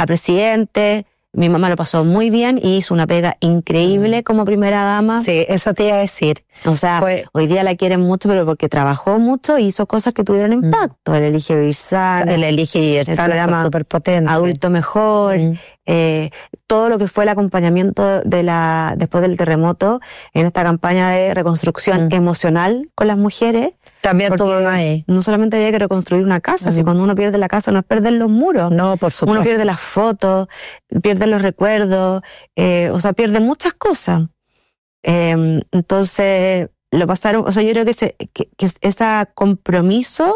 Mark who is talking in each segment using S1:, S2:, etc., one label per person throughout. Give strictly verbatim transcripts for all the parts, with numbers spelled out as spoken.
S1: a presidente. Mi mamá lo pasó muy bien y hizo una pega increíble mm. como primera dama.
S2: Sí, eso te iba a decir.
S1: O sea, Fue, hoy día la quieren mucho, pero porque trabajó mucho y hizo cosas que tuvieron impacto. Mm. El Elige Vivir Sano.
S2: El Elige Vivir Sano, el programa súper potente.
S1: Adulto Mejor. Mm. Eh, todo lo que fue el acompañamiento de la después del terremoto en esta campaña de reconstrucción mm. emocional con las mujeres.
S2: También tu mamá ahí.
S1: No solamente había que reconstruir una casa, uh-huh. si cuando uno pierde la casa no es perder los muros.
S2: No, por supuesto.
S1: Uno pierde las fotos, pierde los recuerdos, eh, o sea, pierde muchas cosas. Eh, entonces, lo pasaron, o sea, yo creo que ese, que, que ese compromiso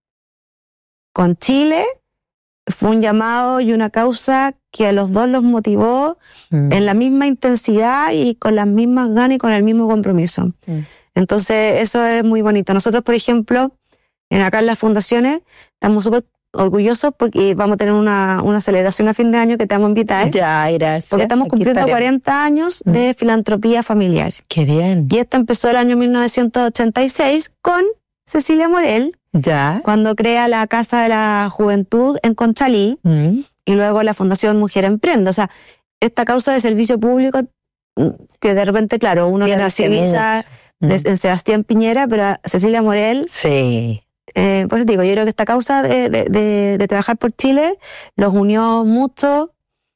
S1: con Chile fue un llamado y una causa que a los dos los motivó uh-huh. en la misma intensidad y con las mismas ganas y con el mismo compromiso. Uh-huh. Entonces, eso es muy bonito. Nosotros, por ejemplo, en acá en las fundaciones, estamos súper orgullosos porque vamos a tener una, una celebración a fin de año que te vamos a invitar.
S2: Ya, gracias.
S1: Porque estamos cumpliendo cuarenta años de filantropía familiar.
S2: ¡Qué bien!
S1: Y esto empezó el año mil novecientos ochenta y seis con Cecilia Morel,
S2: ya,
S1: cuando crea la Casa de la Juventud en Conchalí, mm. y luego la Fundación Mujer Emprende. O sea, esta causa de servicio público que de repente, claro, uno la visibiliza de, en Sebastián Piñera, pero a Cecilia Morel,
S2: sí,
S1: eh, pues digo, yo creo que esta causa de, de, de, de trabajar por Chile los unió mucho,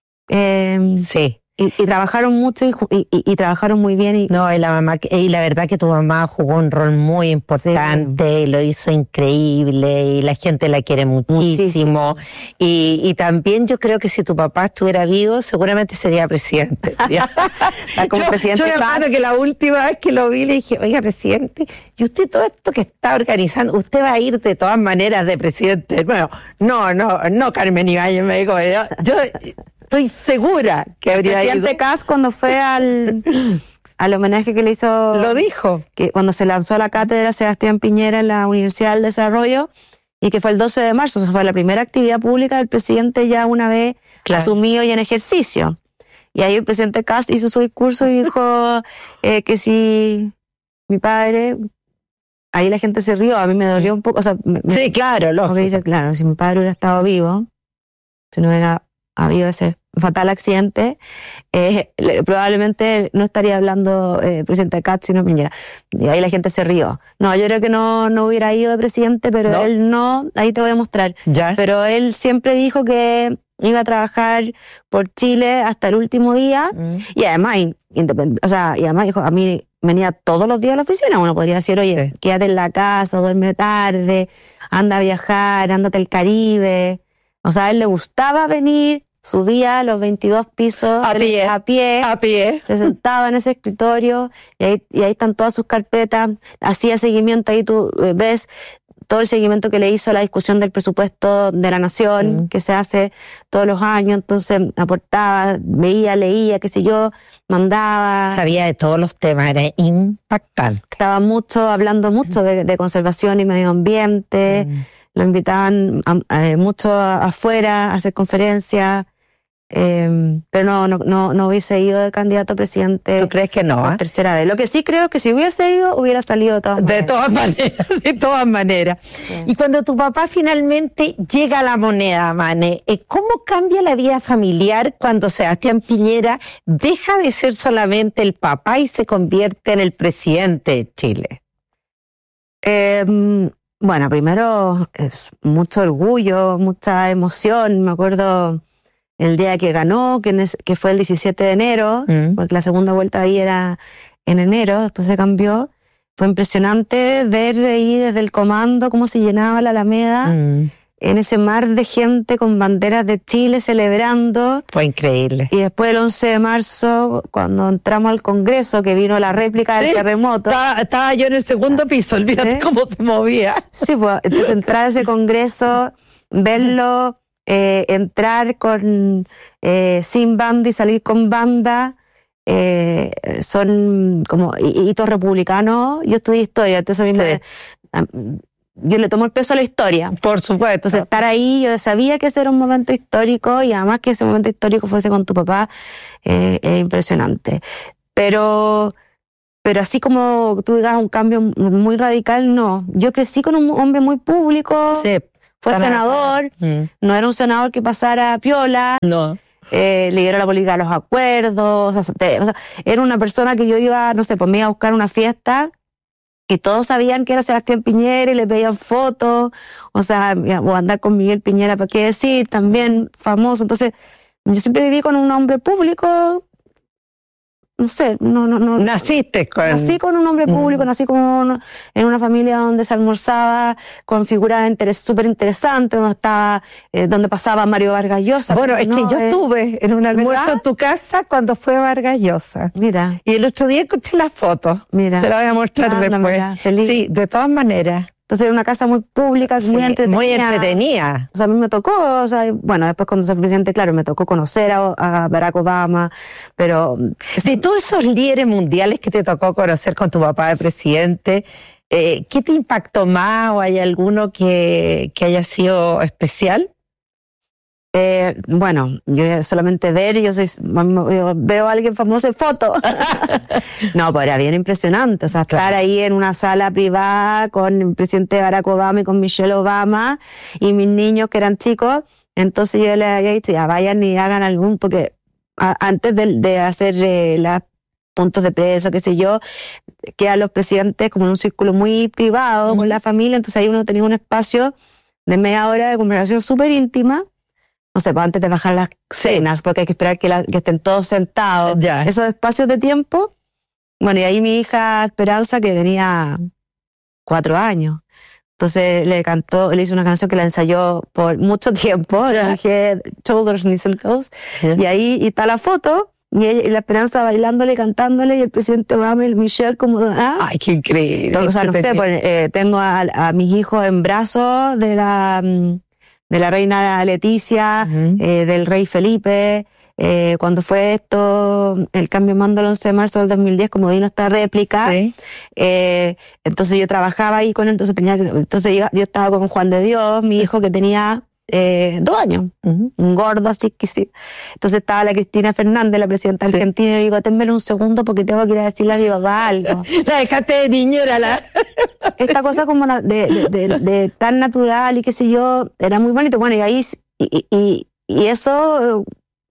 S1: eh,
S2: sí,
S1: y, y trabajaron mucho y, y, y, y trabajaron muy bien. Y,
S2: no, y la mamá, y la verdad que tu mamá jugó un rol muy importante, sí. Lo hizo increíble y la gente la quiere muchísimo. muchísimo. Y, y también yo creo que si tu papá estuviera vivo, seguramente sería presidente.
S1: Como
S2: yo,
S1: presidente
S2: yo me acuerdo que la última vez que lo vi le dije, oiga, presidente, y usted todo esto que está organizando, usted va a ir de todas maneras de presidente. Bueno, no, no, no, Carmen Ibáñez me dijo, yo, yo estoy segura que habría ido.
S1: El presidente Kast, cuando fue al, al homenaje que le hizo...
S2: Lo dijo.
S1: Que cuando se lanzó a la cátedra Sebastián Piñera en la Universidad del Desarrollo, y que fue el doce de marzo, o sea, fue la primera actividad pública del presidente ya una vez claro. asumido y en ejercicio. Y ahí el presidente Kast hizo su discurso y dijo eh, que si mi padre... Ahí la gente se rió, a mí me dolió un poco, o sea... Me,
S2: sí, claro, lo
S1: que dice, claro, si mi padre hubiera estado vivo, si no hubiera habido ese fatal accidente, eh, le, probablemente no estaría hablando eh, presidente Kast, sino Piñera. Y ahí la gente se rió. No, yo creo que no, no hubiera ido de presidente, pero ¿no? Él no, ahí te voy a mostrar.
S2: ¿Ya?
S1: Pero él siempre dijo que iba a trabajar por Chile hasta el último día, mm. y además, independ- o sea, y además dijo, a mí venía todos los días a la oficina, uno podría decir, oye, sí. quédate en la casa, duerme tarde, anda a viajar, ándate al Caribe. O sea, a él le gustaba venir, subía los veintidós pisos
S2: a pie,
S1: a pie,
S2: a pie,
S1: se sentaba en ese escritorio y ahí, y ahí están todas sus carpetas, hacía seguimiento, ahí tú ves todo el seguimiento que le hizo a la discusión del presupuesto de la nación, mm. que se hace todos los años, entonces aportaba, veía, leía, qué sé yo, mandaba.
S2: Sabía de todos los temas, era impactante.
S1: Estaba mucho, hablando mucho de, de conservación y medio ambiente, mm. lo invitaban a, a, mucho afuera a hacer conferencias, eh, pero no, no, no, no hubiese ido de candidato a presidente.
S2: ¿Tú crees que no?
S1: Por
S2: ¿eh?
S1: tercera vez. Lo que sí creo es que si hubiese ido, hubiera salido de todas maneras.
S2: De todas maneras, de todas maneras. Sí. Y cuando tu papá finalmente llega a la moneda, Mane, ¿cómo cambia la vida familiar cuando Sebastián Piñera deja de ser solamente el papá y se convierte en el presidente de Chile?
S1: Eh, bueno, primero es mucho orgullo, mucha emoción. Me acuerdo el día que ganó, que, es, que fue el diecisiete de enero, mm. porque la segunda vuelta ahí era en enero, después se cambió. Fue impresionante ver ahí desde el comando cómo se llenaba la Alameda, mm. en ese mar de gente con banderas de Chile celebrando.
S2: Fue increíble.
S1: Y después el once de marzo, cuando entramos al Congreso, que vino la réplica del sí, terremoto.
S2: Estaba, estaba yo en el segundo piso, olvídate ¿eh? Cómo se movía.
S1: Sí, pues, entonces entrar a ese Congreso, verlo... Eh, entrar con eh, sin banda y salir con banda, eh, son como hitos republicanos. Yo estudié historia, entonces a mí sí. me, yo le tomo el peso a la historia.
S2: Por supuesto.
S1: Entonces estar ahí, yo sabía que ese era un momento histórico y además que ese momento histórico fuese con tu papá, eh, es impresionante. Pero... Pero así como tú digas un cambio muy radical, no. Yo crecí con un hombre muy público,
S2: sí.
S1: fue
S2: Tan
S1: senador,
S2: mm.
S1: no era un senador que pasara piola.
S2: No.
S1: Eh, lideró la política de los acuerdos, o sea, te, o sea, era una persona que yo iba, no sé, pues me iba a buscar una fiesta y todos sabían que era Sebastián Piñera y le pedían fotos, o sea, o andar con Miguel Piñera, ¿para qué decir? También famoso. Entonces, yo siempre viví con un hombre público, no sé, no, no, no.
S2: Naciste con...
S1: Nací con un hombre público, mm. nací con un, en una familia donde se almorzaba con figuras interes, súper interesantes, donde estaba, eh, donde pasaba Mario Vargas Llosa.
S2: Bueno, es
S1: no,
S2: que yo
S1: eh,
S2: estuve en un almuerzo
S1: ¿verdad?
S2: en tu casa cuando fue Vargas Llosa.
S1: Mira.
S2: Y el otro día encontré las fotos.
S1: Mira.
S2: Te la voy a mostrar
S1: ah,
S2: después.
S1: Mira, feliz.
S2: Sí, de todas maneras.
S1: Entonces era una casa muy pública,
S2: Sí,
S1: muy entretenida.
S2: Muy entretenida.
S1: O sea, a mí me tocó, o sea, bueno, después cuando soy presidente, claro, me tocó conocer a, a Barack Obama, pero...
S2: De todos esos líderes mundiales que te tocó conocer con tu papá de presidente, eh, ¿qué te impactó más o hay alguno que, que haya sido especial?
S1: Eh, bueno, yo solamente ver, yo, soy, yo veo a alguien famoso en foto. No, pues era bien impresionante. O sea, estar claro. ahí en una sala privada con el presidente Barack Obama y con Michelle Obama y mis niños que eran chicos. Entonces yo les había dicho, ya vayan y hagan algún, porque a, antes de, de hacer eh, los puntos de preso, qué sé yo, quedan los presidentes como en un círculo muy privado mm. con la familia. Entonces ahí uno tenía un espacio de media hora de conversación súper íntima. No sé, pues antes de bajar las cenas, porque hay que esperar que, la, que estén todos sentados.
S2: Ya.
S1: Esos espacios de tiempo. Bueno, y ahí mi hija Esperanza, que tenía cuatro años. Entonces le cantó, le hizo una canción que la ensayó por mucho tiempo, Head, Shoulders, Knees and Toes. Yeah. Y ahí y está la foto, y, ella, y la Esperanza bailándole, cantándole, y el presidente Obama y el Michelle como... ¿ah?
S2: ¡Ay, qué increíble!
S1: O sea, no sé, pues, eh, tengo a, a mis hijos en brazos de la... de la reina Leticia, uh-huh. eh, del rey Felipe, eh, cuando fue esto, el cambio de mando el once de marzo del dos mil diez, como vino esta réplica, sí. eh, entonces yo trabajaba ahí con él, entonces tenía, entonces yo, yo estaba con Juan de Dios, mi hijo que tenía eh, dos años, uh-huh. un gordo así que sí. Entonces estaba la Cristina Fernández, la presidenta sí. argentina, y le digo, ténmelo un segundo porque tengo que ir a decirle a mi papá algo.
S2: La dejaste de niñera, la...
S1: Esta cosa como de, de, de, de tan natural y qué sé yo, era muy bonito. Bueno, y ahí, y, y, y eso,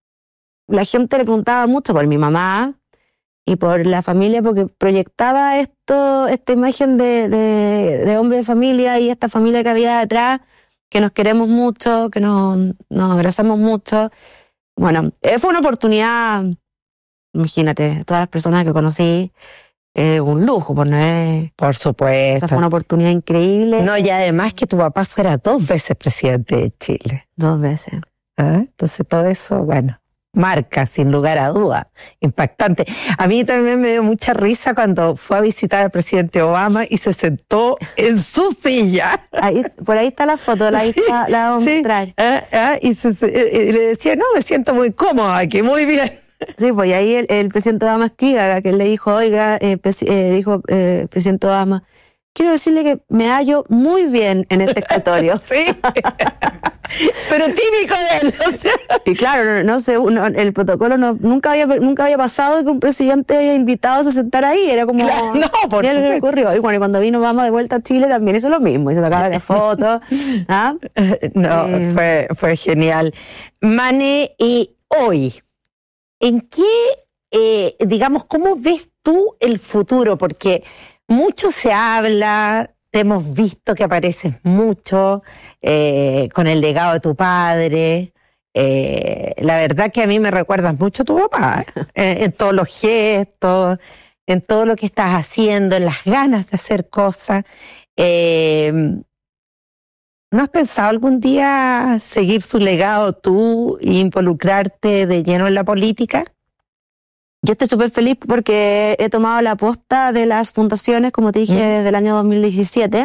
S1: la gente le preguntaba mucho por mi mamá y por la familia, porque proyectaba esto, esta imagen de, de, de hombre de familia y esta familia que había detrás, que nos queremos mucho, que nos, nos abrazamos mucho. Bueno, fue una oportunidad, imagínate, todas las personas que conocí, Eh, un lujo, pues no es...
S2: Por supuesto.
S1: Esa fue una oportunidad increíble.
S2: No, y además que tu papá fuera dos veces presidente de Chile.
S1: Dos veces.
S2: ¿Ah? Entonces todo eso, bueno, marca sin lugar a duda, impactante. A mí también me dio mucha risa cuando fue a visitar al presidente Obama y se sentó en su silla.
S1: Ahí, por ahí está la foto, la, sí, está, la vamos sí. a mostrar.
S2: Ah, ah, y, se, y le decía, no, me siento muy cómoda aquí, muy bien.
S1: Sí, pues y ahí el, el presidente Obama escriba, que le dijo, oiga, eh, presi- eh, dijo eh, presidente Obama, quiero decirle que me hallo muy bien en este escritorio.
S2: Sí. Pero típico de él. O sea.
S1: Y claro, no, no sé, no, el protocolo no, nunca había nunca había pasado que un presidente haya invitado a se sentar ahí, era como...
S2: Claro, no, por
S1: ya le ocurrió. Y bueno, y cuando vino Obama de vuelta a Chile también hizo lo mismo, y se sacaba la foto. ¿Ah?
S2: No, eh. fue, fue genial. Mane, y hoy... ¿En qué, eh, digamos, cómo ves tú el futuro? Porque mucho se habla, te hemos visto que apareces mucho eh, con el legado de tu padre. Eh, la verdad que a mí me recuerdas mucho a tu papá, eh, en todos los gestos, en todo lo que estás haciendo, en las ganas de hacer cosas. Eh, ¿No has pensado algún día seguir su legado tú e involucrarte de lleno en la política?
S1: Yo estoy súper feliz porque he tomado la posta de las fundaciones, como te dije, ¿Mm? desde el año dos mil diecisiete.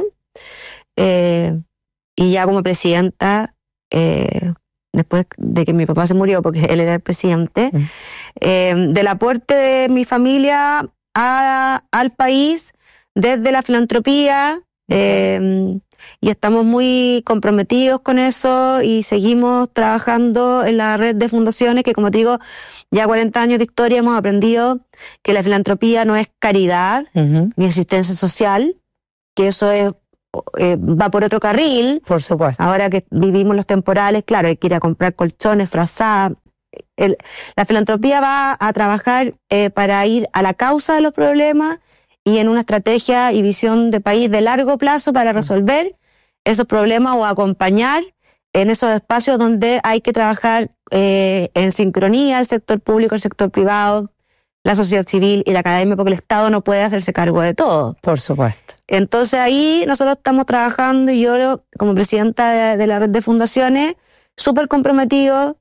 S1: Eh, y ya como presidenta, eh, después de que mi papá se murió, porque él era el presidente, ¿Mm? eh, del aporte de mi familia a, al país, desde la filantropía, eh, y estamos muy comprometidos con eso y seguimos trabajando en la red de fundaciones que, como te digo, ya cuarenta años de historia hemos aprendido que la filantropía no es caridad, uh-huh. ni asistencia social, que eso es eh, va por otro carril.
S2: Por supuesto.
S1: Ahora que vivimos los temporales, claro, hay que ir a comprar colchones, frazadas. El, la filantropía va a trabajar eh, para ir a la causa de los problemas y en una estrategia y visión de país de largo plazo para resolver esos problemas o acompañar en esos espacios donde hay que trabajar eh, en sincronía el sector público, el sector privado, la sociedad civil y la academia, porque el Estado no puede hacerse cargo de todo.
S2: Por supuesto.
S1: Entonces ahí nosotros estamos trabajando y yo como presidenta de, de la red de fundaciones, súper comprometido,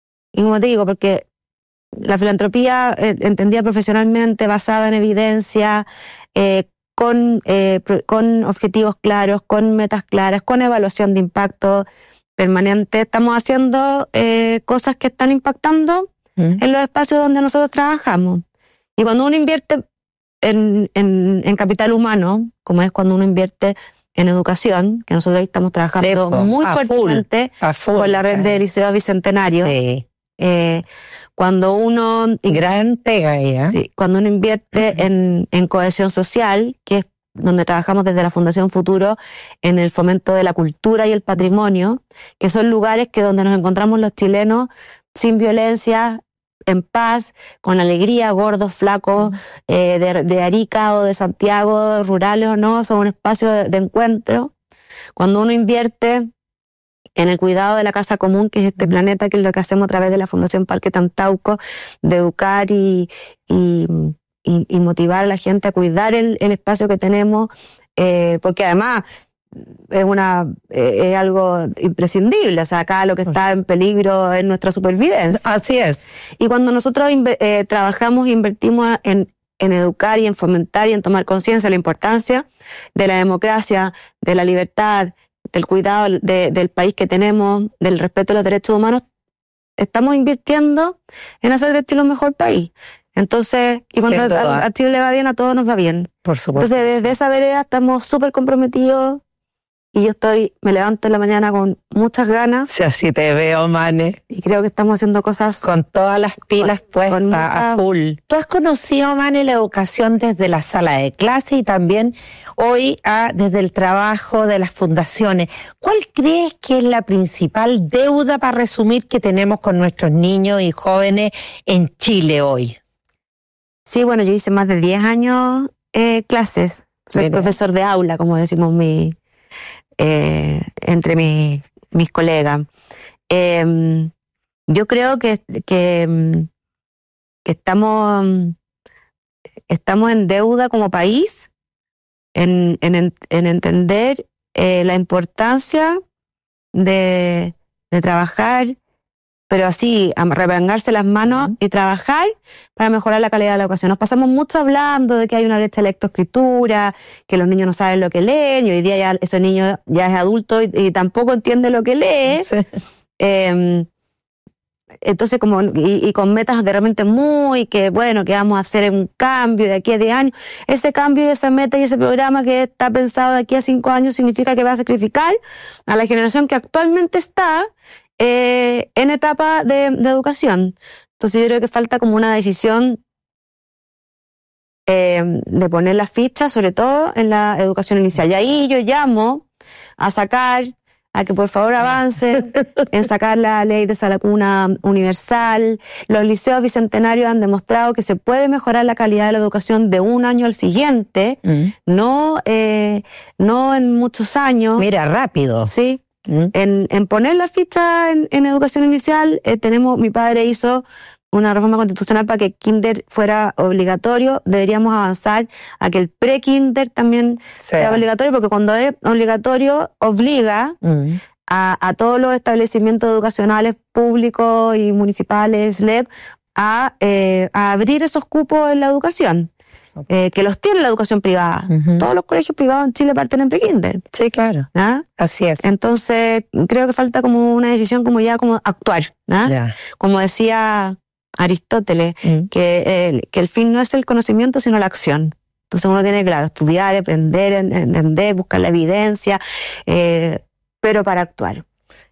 S1: y como te digo, porque la filantropía eh, entendida profesionalmente, basada en evidencia, eh, con, eh, con objetivos claros, con metas claras, con evaluación de impacto permanente, estamos haciendo eh, cosas que están impactando mm. en los espacios donde nosotros trabajamos. Y cuando uno invierte en, en, en capital humano, como es cuando uno invierte en educación, que nosotros ahí estamos trabajando sí, muy fuertemente con la red de liceos bicentenarios. Sí. Eh, cuando uno...
S2: Gran pega ahí, ¿eh?
S1: Sí, cuando uno invierte uh-huh. en, en cohesión social, que es donde trabajamos desde la Fundación Futuro, en el fomento de la cultura y el patrimonio, que son lugares que donde nos encontramos los chilenos sin violencia, en paz, con alegría, gordos, flacos, uh-huh. eh, de, de Arica o de Santiago, rurales o no, son un espacio de, de encuentro. Cuando uno invierte en el cuidado de la casa común, que es este planeta, que es lo que hacemos a través de la Fundación Parque Tantauco, de educar y, y, y, y motivar a la gente a cuidar el, el espacio que tenemos, eh, porque además es una eh, es algo imprescindible, o sea, acá lo que está en peligro es nuestra supervivencia.
S2: Así es.
S1: Y cuando nosotros eh, trabajamos e invertimos en, en educar y en fomentar y en tomar conciencia de la importancia de la democracia, de la libertad, del cuidado de, del país que tenemos, del respeto a los derechos humanos, estamos invirtiendo en hacer de Chile un mejor país. Entonces, y cuando a, a Chile le va bien, a todos nos va bien.
S2: Por supuesto.
S1: Entonces, desde esa vereda estamos súper comprometidos y yo estoy, me levanto en la mañana con muchas ganas.
S2: Sí, así te veo, Mane.
S1: Y creo que estamos haciendo cosas
S2: con todas las pilas con, puestas con mucha... a full. Tú has conocido, Mane, la educación desde la sala de clase y también hoy ah, desde el trabajo de las fundaciones. ¿Cuál crees que es la principal deuda, para resumir, que tenemos con nuestros niños y jóvenes en Chile hoy?
S1: Sí, bueno, yo hice más de diez años eh, clases. Soy Mira. profesor de aula, como decimos mi, eh, entre mi, mis colegas. Eh, yo creo que, que, que estamos, estamos en deuda como país en, en, en entender eh, la importancia de, de trabajar, pero así, a revengarse las manos uh-huh. y trabajar para mejorar la calidad de la educación. Nos pasamos mucho hablando de que hay una brecha de lectoescritura, que los niños no saben lo que leen, y hoy día ya ese niño ya es adulto y, y tampoco entiende lo que lee. Sí. Eh, entonces, como y, y con metas de repente muy, que bueno, que vamos a hacer un cambio de aquí a diez años. Ese cambio y esa meta y ese programa que está pensado de aquí a cinco años significa que va a sacrificar a la generación que actualmente está Eh, en etapa de, de educación. Entonces yo creo que falta como una decisión eh, de poner las fichas, sobre todo en la educación inicial. Y ahí yo llamo a sacar, a que por favor avance en sacar la ley de sala cuna universal. Los liceos bicentenarios han demostrado que se puede mejorar la calidad de la educación de un año al siguiente, mm. no, eh, no en muchos años.
S2: Mira, rápido.
S1: Sí. En, en poner la ficha en, en educación inicial, eh, tenemos, mi padre hizo una reforma constitucional para que kinder fuera obligatorio. Deberíamos avanzar a que el pre-kinder también sea, sea obligatorio, porque cuando es obligatorio obliga mm. a, a todos los establecimientos educacionales públicos y municipales, L E P, a, eh, a abrir esos cupos en la educación. Eh, que los tiene la educación privada. Uh-huh. Todos los colegios privados en Chile parten en pre-kinder.
S2: Sí, claro.
S1: ¿Ah?
S2: Así es.
S1: Entonces, creo que falta como una decisión como ya como actuar. ¿Ah? Yeah. Como decía Aristóteles, uh-huh. que, eh, que el fin no es el conocimiento, sino la acción. Entonces uno tiene, claro, estudiar, aprender, entender, buscar la evidencia, eh, pero para actuar.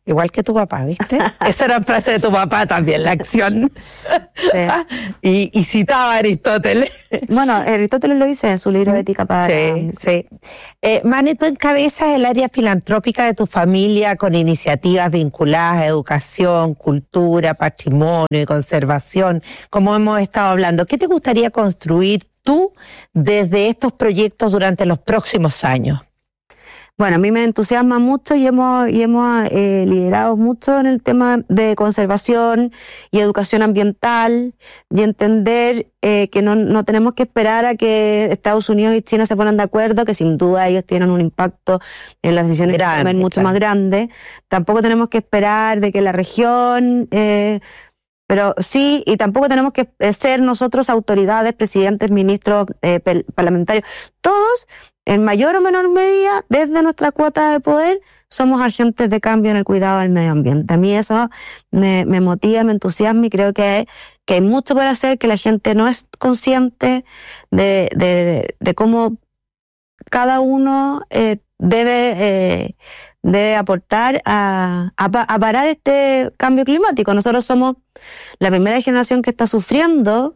S2: igual que tu papá, ¿viste? Esa era la frase de tu papá también, la acción. Sí. y, y citaba a Aristóteles.
S1: Bueno, Aristóteles lo dice en su libro de Ética para...
S2: Sí, sí. Eh, Mane, tú encabezas el área filantrópica de tu familia con iniciativas vinculadas a educación, cultura, patrimonio y conservación, como hemos estado hablando. ¿Qué te gustaría construir tú desde estos proyectos durante los próximos años?
S1: Bueno, a mí me entusiasma mucho y hemos, y hemos eh, liderado mucho en el tema de conservación y educación ambiental y entender eh, que no, no tenemos que esperar a que Estados Unidos y China se pongan de acuerdo, que sin duda ellos tienen un impacto en las decisiones grande, que tomen mucho claro. más grande. Tampoco tenemos que esperar de que la región... Eh, Pero sí, y tampoco tenemos que ser nosotros autoridades, presidentes, ministros, eh, parlamentarios, todos, en mayor o menor medida, desde nuestra cuota de poder, somos agentes de cambio en el cuidado del medio ambiente. A mí eso me, me motiva, me entusiasma y creo que hay, que hay mucho por hacer, que la gente no es consciente de, de, de cómo cada uno eh, debe... Eh, debe aportar a, a, a parar este cambio climático. Nosotros somos la primera generación que está sufriendo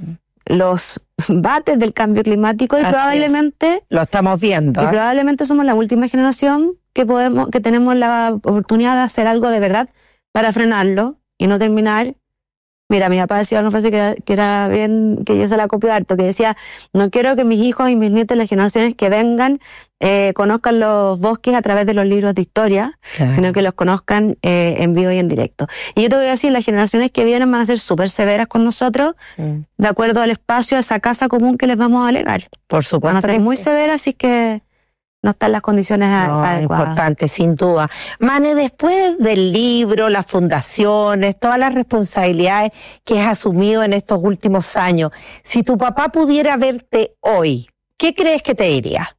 S1: los bates del cambio climático y
S2: Así
S1: probablemente
S2: es. Lo estamos viendo.
S1: Y
S2: ¿eh?
S1: probablemente somos la última generación que podemos, que tenemos la oportunidad de hacer algo de verdad para frenarlo y no terminar. Mira, mi papá decía una frase que era, que era bien, que yo se la copio harto, que decía, no quiero que mis hijos y mis nietos, las generaciones que vengan, eh, conozcan los bosques a través de los libros de historia, claro. sino que los conozcan eh, en vivo y en directo. Y yo te voy a decir, las generaciones que vienen van a ser súper severas con nosotros, mm. de acuerdo al espacio, a esa casa común que les vamos a alegar.
S2: Por supuesto.
S1: Van a ser muy sí. severas, así que... no están las condiciones
S2: no,
S1: adecuadas.
S2: Importante, sin duda. Mane, después del libro, las fundaciones, todas las responsabilidades que has asumido en estos últimos años, si tu papá pudiera verte hoy, ¿qué crees que te diría?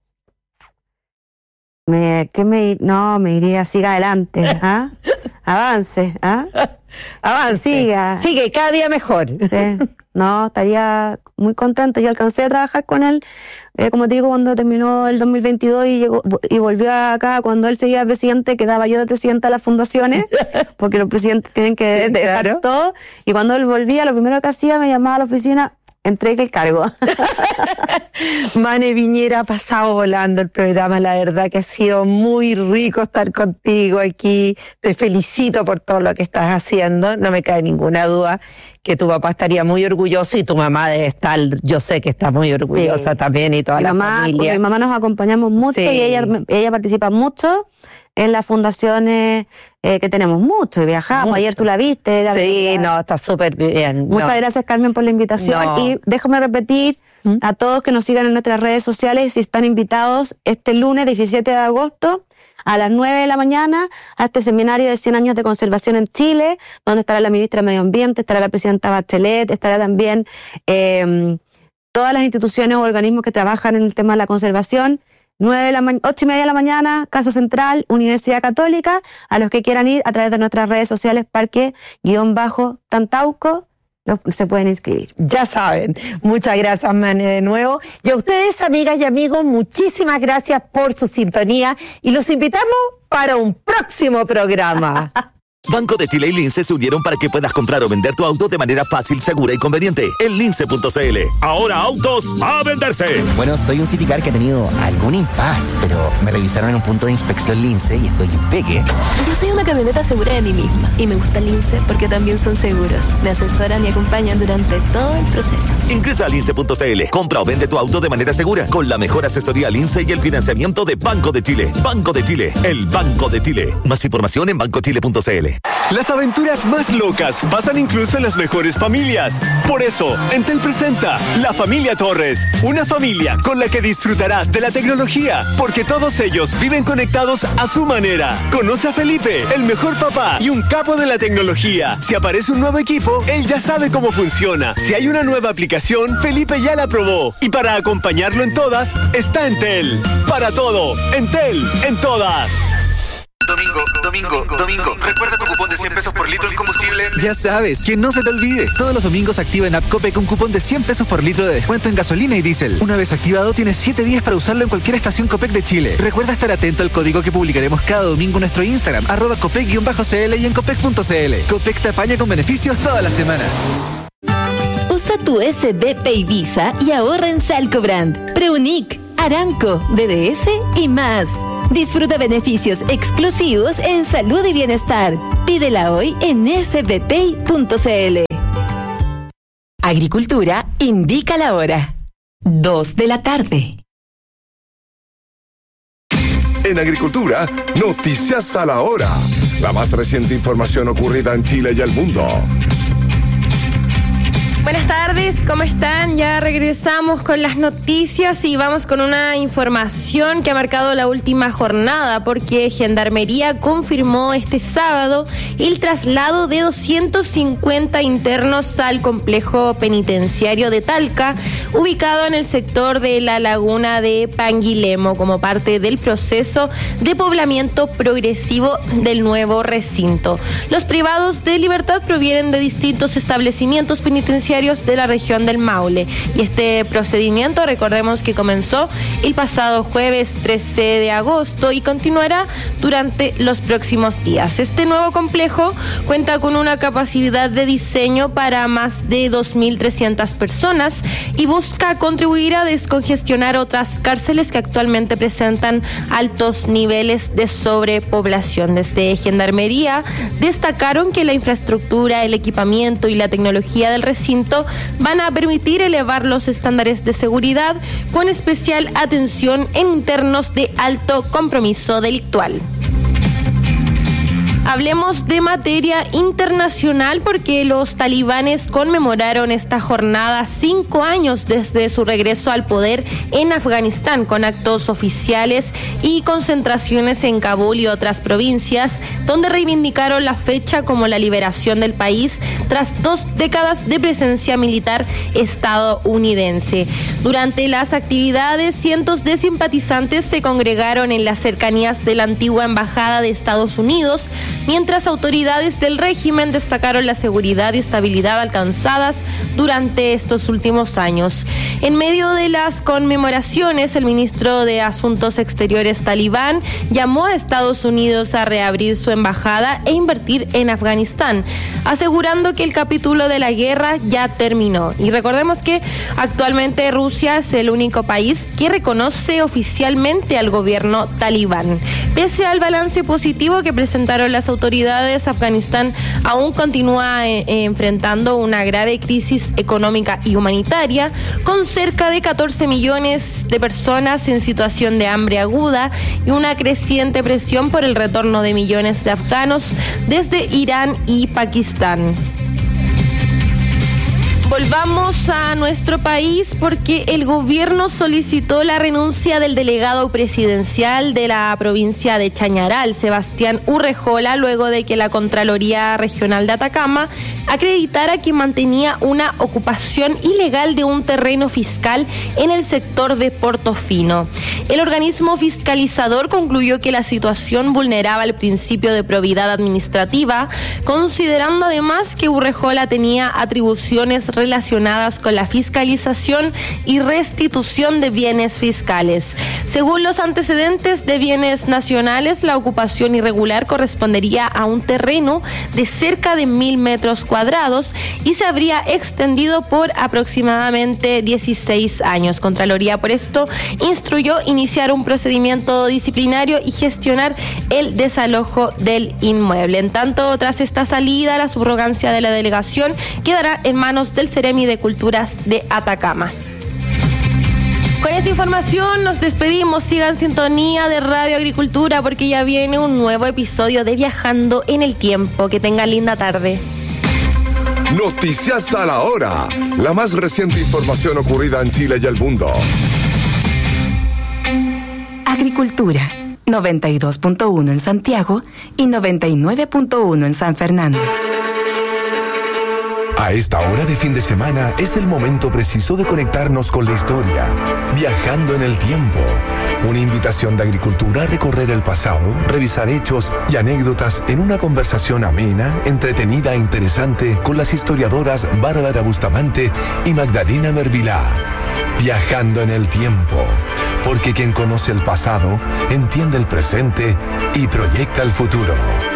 S1: Me, ¿qué me, no, me diría, siga adelante, ¿ah? Avance, ¿ah?
S2: Avance.
S1: Siga.
S2: Sigue, cada día mejor.
S1: Sí. No, estaría muy contento. Yo alcancé a trabajar con él, eh, como te digo, cuando terminó el dos mil veintidós y llegó y volvió acá, cuando él seguía presidente, quedaba yo de presidenta de las fundaciones, porque los presidentes tienen que sí, dejar claro. todo. Y cuando él volvía, lo primero que hacía, me llamaba a la oficina, entregue el cargo.
S2: Mane Piñera, ha pasado volando el programa, la verdad que ha sido muy rico estar contigo aquí, te felicito por todo lo que estás haciendo, no me cae ninguna duda que tu papá estaría muy orgulloso y tu mamá debe estar, yo sé que está muy orgullosa sí. también y toda mi la
S1: mamá,
S2: familia.
S1: Mi mamá nos acompañamos mucho sí. y ella, ella participa mucho en las fundaciones eh, que tenemos mucho y viajamos. Mucho. Ayer tú la viste. La
S2: sí,
S1: vida.
S2: no, está súper bien.
S1: Muchas
S2: no.
S1: gracias, Carmen, por la invitación.
S2: No.
S1: Y déjame repetir ¿Mm? a todos que nos sigan en nuestras redes sociales y están invitados este lunes diecisiete de agosto a las nueve de la mañana a este seminario de cien años de conservación en Chile, donde estará la ministra de Medio Ambiente, estará la presidenta Bachelet, estará también eh, todas las instituciones o organismos que trabajan en el tema de la conservación. Nueve de la ma- ocho y media de la mañana, Casa Central, Universidad Católica. A los que quieran ir a través de nuestras redes sociales, Parque-Tantauco, se pueden inscribir.
S2: Ya saben. Muchas gracias, Mane, de nuevo. Y a ustedes, amigas y amigos, muchísimas gracias por su sintonía y los invitamos para un próximo programa.
S3: Banco de Chile y Lince se unieron para que puedas comprar o vender tu auto de manera fácil, segura y conveniente en lince punto c l. Ahora autos a venderse.
S4: Bueno, soy un Citicar que ha tenido algún impas, pero me revisaron en un punto de inspección Lince y estoy impeque.
S5: Yo soy una camioneta segura de mí misma y me gusta Lince porque también son seguros. Me asesoran y acompañan durante todo el proceso.
S3: Ingresa a lince punto c l. Compra o vende tu auto de manera segura con la mejor asesoría Lince y el financiamiento de Banco de Chile. Banco de Chile, el Banco de Chile. Más información en banco chile punto c l.
S6: Las aventuras más locas pasan incluso en las mejores familias. Por eso, Entel presenta La Familia Torres, una familia con la que disfrutarás de la tecnología, porque todos ellos viven conectados a su manera. Conoce a Felipe, el mejor papá y un capo de la tecnología. Si aparece un nuevo equipo, él ya sabe cómo funciona. Si hay una nueva aplicación, Felipe ya la probó. Y para acompañarlo en todas, está Entel. Para todo, Entel, en todas.
S7: Domingo, domingo. Domingo, domingo, ¿recuerda tu cupón de cien pesos por litro en combustible?
S8: Ya sabes, que no se te olvide. Todos los domingos activa en App Copec un cupón de cien pesos por litro de descuento en gasolina y diésel. Una vez activado, tienes siete días para usarlo en cualquier estación Copec de Chile. Recuerda estar atento al código que publicaremos cada domingo en nuestro Instagram, arroba copec-cl y en copec punto cl. Copec te apaña con beneficios todas las semanas.
S9: Usa tu S B P y Visa y ahorra en Salcobrand, Preunic, Aramco, D D S y más. Disfruta beneficios exclusivos en salud y bienestar. Pídela hoy en s b p y punto c l. Agricultura indica la hora. Dos de la tarde.
S10: En Agricultura, noticias a la hora. La más reciente información ocurrida en Chile y el mundo.
S11: Buenas tardes, ¿cómo están? Ya regresamos con las noticias y vamos con una información que ha marcado la última jornada, porque Gendarmería confirmó este sábado el traslado de doscientos cincuenta internos al complejo penitenciario de Talca, ubicado en el sector de la laguna de Panguilemo, como parte del proceso de poblamiento progresivo del nuevo recinto. Los privados de libertad provienen de distintos establecimientos penitenciarios de la región del Maule, y este procedimiento, recordemos que comenzó el pasado jueves trece de agosto y continuará durante los próximos días. Este nuevo complejo cuenta con una capacidad de diseño para más de dos mil trescientas personas y busca contribuir a descongestionar otras cárceles que actualmente presentan altos niveles de sobrepoblación. Desde Gendarmería destacaron que la infraestructura, el equipamiento y la tecnología del recinto van a permitir elevar los estándares de seguridad, con especial atención en internos de alto compromiso delictual. Hablemos de materia internacional, porque los talibanes conmemoraron esta jornada cinco años desde su regreso al poder en Afganistán, con actos oficiales y concentraciones en Kabul y otras provincias, donde reivindicaron la fecha como la liberación del país tras dos décadas de presencia militar estadounidense. Durante las actividades, cientos de simpatizantes se congregaron en las cercanías de la antigua embajada de Estados Unidos, mientras autoridades del régimen destacaron la seguridad y estabilidad alcanzadas durante estos últimos años. En medio de las conmemoraciones, el ministro de Asuntos Exteriores talibán llamó a Estados Unidos a reabrir su embajada e invertir en Afganistán, asegurando que el capítulo de la guerra ya terminó. Y recordemos que actualmente Rusia es el único país que reconoce oficialmente al gobierno talibán. Pese al balance positivo que presentaron las autoridades, Afganistán aún continúa eh, enfrentando una grave crisis económica y humanitaria, con cerca de catorce millones de personas en situación de hambre aguda y una creciente presión por el retorno de millones de afganos desde Irán y Pakistán. Volvamos a nuestro país, porque el gobierno solicitó la renuncia del delegado presidencial de la provincia de Chañaral, Sebastián Urrejola, luego de que la Contraloría Regional de Atacama acreditara que mantenía una ocupación ilegal de un terreno fiscal en el sector de Portofino. El organismo fiscalizador concluyó que la situación vulneraba el principio de probidad administrativa, considerando además que Urrejola tenía atribuciones relacionadas con la fiscalización y restitución de bienes fiscales. Según los antecedentes de bienes nacionales, la ocupación irregular correspondería a un terreno de cerca de mil metros cuadrados y se habría extendido por aproximadamente dieciséis años. Contraloría, por esto, instruyó iniciar un procedimiento disciplinario y gestionar el desalojo del inmueble. En tanto, tras esta salida, la subrogancia de la delegación quedará en manos del Ceremi de Culturas de Atacama. Con esa información nos despedimos. Sigan en sintonía de Radio Agricultura, porque ya viene un nuevo episodio de Viajando en el Tiempo. Que tengan linda tarde.
S10: Noticias a la hora. La más reciente información ocurrida en Chile y el mundo.
S9: Agricultura, noventa y dos punto uno en Santiago y noventa y nueve punto uno en San Fernando.
S10: A esta hora de fin de semana es el momento preciso de conectarnos con la historia, viajando en el tiempo. Una invitación de Agricultura a recorrer el pasado, revisar hechos y anécdotas en una conversación amena, entretenida e interesante con las historiadoras Bárbara Bustamante y Magdalena Mervilá. Viajando en el tiempo, porque quien conoce el pasado entiende el presente y proyecta el futuro.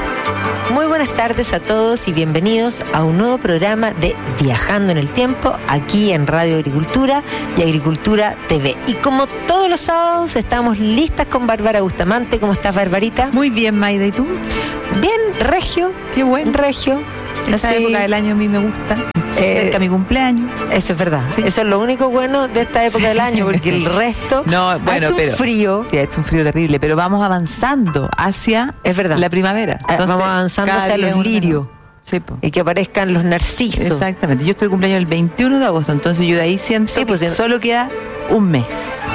S2: Muy buenas tardes a todos y bienvenidos a un nuevo programa de Viajando en el Tiempo, aquí en Radio Agricultura y Agricultura T V. Y como todos los sábados, estamos listas con Bárbara Bustamante. ¿Cómo estás, Barbarita?
S12: Muy bien, Maida, ¿y tú?
S2: Bien, regio.
S12: Qué bueno.
S2: Regio.
S12: Esta
S2: Así,
S12: época del año a mí me gusta.
S2: Eh,
S12: cerca mi cumpleaños.
S2: Eso es verdad. Sí. Eso es lo único bueno de esta época del año, porque el resto
S12: no, bueno,
S2: ha hecho
S12: pero,
S2: un frío.
S12: Sí, ha hecho un frío terrible, pero vamos avanzando hacia
S2: es verdad.
S12: la primavera.
S2: Entonces, vamos avanzando hacia los lirios.
S12: Sí,
S2: y que aparezcan los narcisos.
S12: Exactamente. Yo estoy de cumpleaños el veintiuno de agosto, entonces yo de ahí siento sí, pues, que solo queda un mes.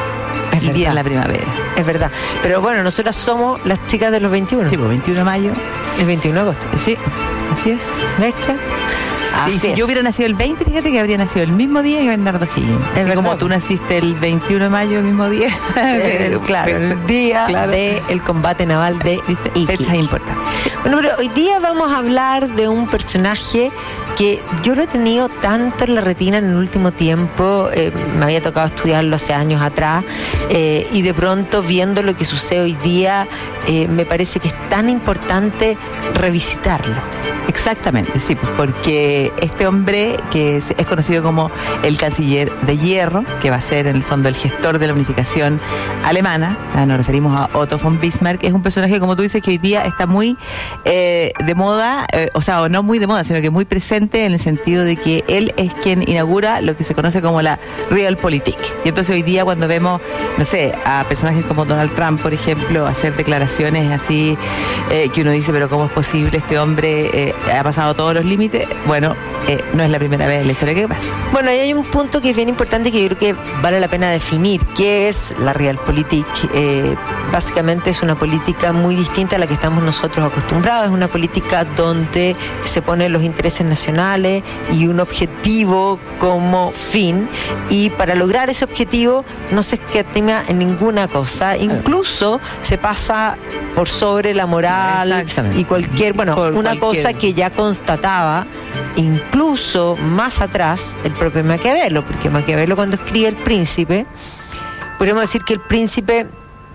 S2: Es
S12: y viene la primavera.
S2: Es verdad. Pero bueno, nosotras somos las chicas de los veintiuno.
S12: Sí, pues veintiuno de mayo.
S2: El veintiuno de agosto.
S12: Sí, así es.
S2: ¿Viste?
S12: Así y si es. Yo hubiera nacido el veinte, fíjate que habría nacido el mismo día que Bernardo Higgins. Es así como tú naciste el veintiuno de mayo, el mismo día.
S2: Eh, claro, el día claro. del combate naval de Iquique.
S12: Fecha importante.
S2: Bueno, pero hoy día vamos a hablar de un personaje que yo lo he tenido tanto en la retina en el último tiempo, eh, me había tocado estudiarlo hace años atrás, eh, y de pronto viendo lo que sucede hoy día, eh, me parece que es tan importante revisitarlo.
S12: Exactamente, sí, pues porque este hombre que es, es conocido como el canciller de hierro, que va a ser en el fondo el gestor de la unificación alemana, nos referimos a Otto von Bismarck, es un personaje, como tú dices, que hoy día está muy eh, de moda, eh, o sea, o no muy de moda, sino que muy presente en el sentido de que él es quien inaugura lo que se conoce como la Realpolitik. Y entonces hoy día cuando vemos, no sé, a personajes como Donald Trump, por ejemplo, hacer declaraciones así, eh, que uno dice, pero ¿cómo es posible este hombre? Eh, ha pasado todos los límites. Bueno, eh, no es la primera vez en la historia que pasa.
S2: Bueno, y hay un punto que es bien importante que yo creo que vale la pena definir. ¿Qué es la Realpolitik? Eh, básicamente es una política muy distinta a la que estamos nosotros acostumbrados. Es una política donde se ponen los intereses nacionales y un objetivo como fin. Y para lograr ese objetivo no se escatima en ninguna cosa. Incluso se pasa por sobre la moral y cualquier, bueno, por una cualquier... cosa que ya constataba incluso más atrás el propio Maquiavelo, porque Maquiavelo cuando escribe El Príncipe, podríamos decir que El Príncipe,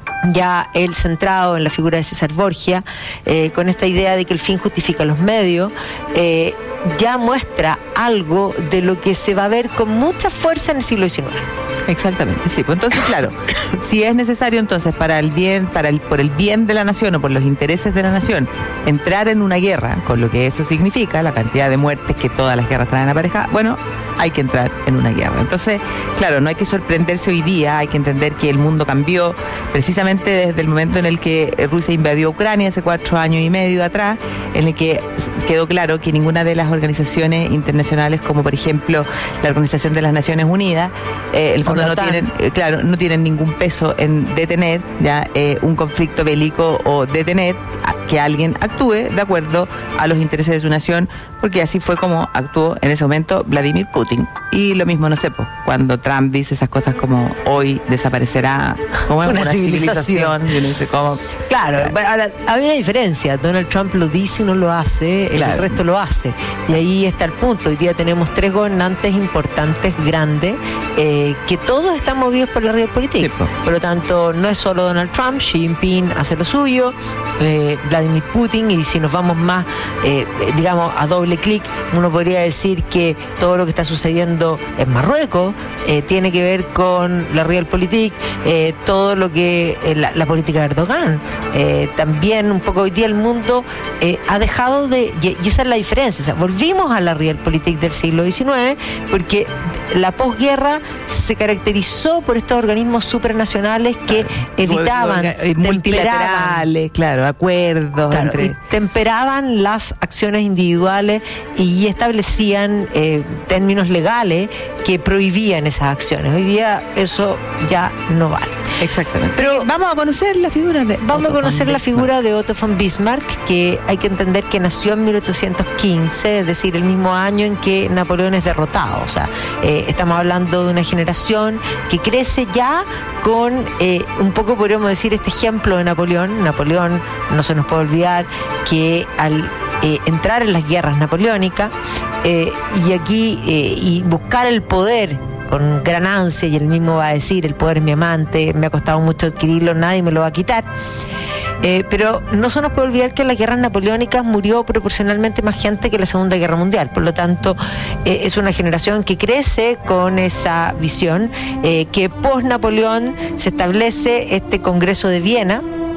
S2: ya él centrado en la figura de César Borgia, eh, con esta idea de que el fin justifica los medios, eh, ya muestra algo de lo que se va a ver con mucha fuerza en el siglo diecinueve.
S12: Exactamente, sí. Pues entonces, claro, si es necesario entonces para el bien, para el, por el bien de la nación o por los intereses de la nación, entrar en una guerra, con lo que eso significa, la cantidad de muertes que todas las guerras traen aparejadas, bueno, hay que entrar en una guerra. Entonces, claro, no hay que sorprenderse hoy día, hay que entender que el mundo cambió precisamente desde el momento en el que Rusia invadió Ucrania hace cuatro años y medio atrás, en el que quedó claro que ninguna de las organizaciones internacionales, como por ejemplo la Organización de las Naciones Unidas, eh, el fondo no tienen, eh, claro, no tienen ningún peso en detener ya eh, un conflicto bélico o detener a, que alguien actúe de acuerdo a los intereses de su nación, porque así fue como actuó en ese momento Vladimir Putin. Y lo mismo, no sé, pues, cuando Trump dice esas cosas como hoy desaparecerá como
S2: una,
S12: una civilización, y uno dice como...
S2: Claro, ahora, hay una diferencia, Donald Trump lo dice y no lo hace, claro. El resto lo hace, y ahí está el punto. Hoy día tenemos tres gobernantes importantes, grandes, eh, que todos están movidos por la Realpolitik. Sí, pues. Por lo tanto, no es solo Donald Trump, Xi Jinping hace lo suyo, eh, Vladimir Putin, y si nos vamos más, eh, digamos, a doble clic, uno podría decir que todo lo que está sucediendo en Marruecos eh, tiene que ver con la Realpolitik, eh, todo lo que eh, la, la política de Erdogan, eh, también un poco hoy día el mundo eh, ha dejado de, y, y esa es la diferencia, o sea, volvimos a la Realpolitik del siglo diecinueve, porque la posguerra se caracterizó por estos organismos supranacionales que evitaban,
S12: multilaterales, claro, acuerdos,
S2: claro,
S12: entre...
S2: y temperaban las acciones individuales y establecían eh, términos legales que prohibían esas acciones. Hoy día eso ya no vale.
S12: Exactamente.
S2: Pero
S12: vamos a conocer la figura de
S2: Vamos
S12: Otto
S2: a conocer
S12: von
S2: la
S12: Bismarck.
S2: figura de Otto von Bismarck, que hay que entender que nació en mil ochocientos quince, es decir, el mismo año en que Napoleón es derrotado. O sea, eh, estamos hablando de una generación que crece ya con eh, un poco, podríamos decir, este ejemplo de Napoleón. Napoleón, no se nos puede olvidar que al eh, entrar en las guerras napoleónicas eh, y aquí eh, y buscar el poder con gran ansia, y él mismo va a decir, el poder es mi amante, me ha costado mucho adquirirlo, nadie me lo va a quitar. Eh, pero no se nos puede olvidar que en las guerras napoleónicas murió proporcionalmente más gente que en la Segunda Guerra Mundial. Por lo tanto, eh, es una generación que crece con esa visión, eh, que post-Napoleón se establece este Congreso de Viena,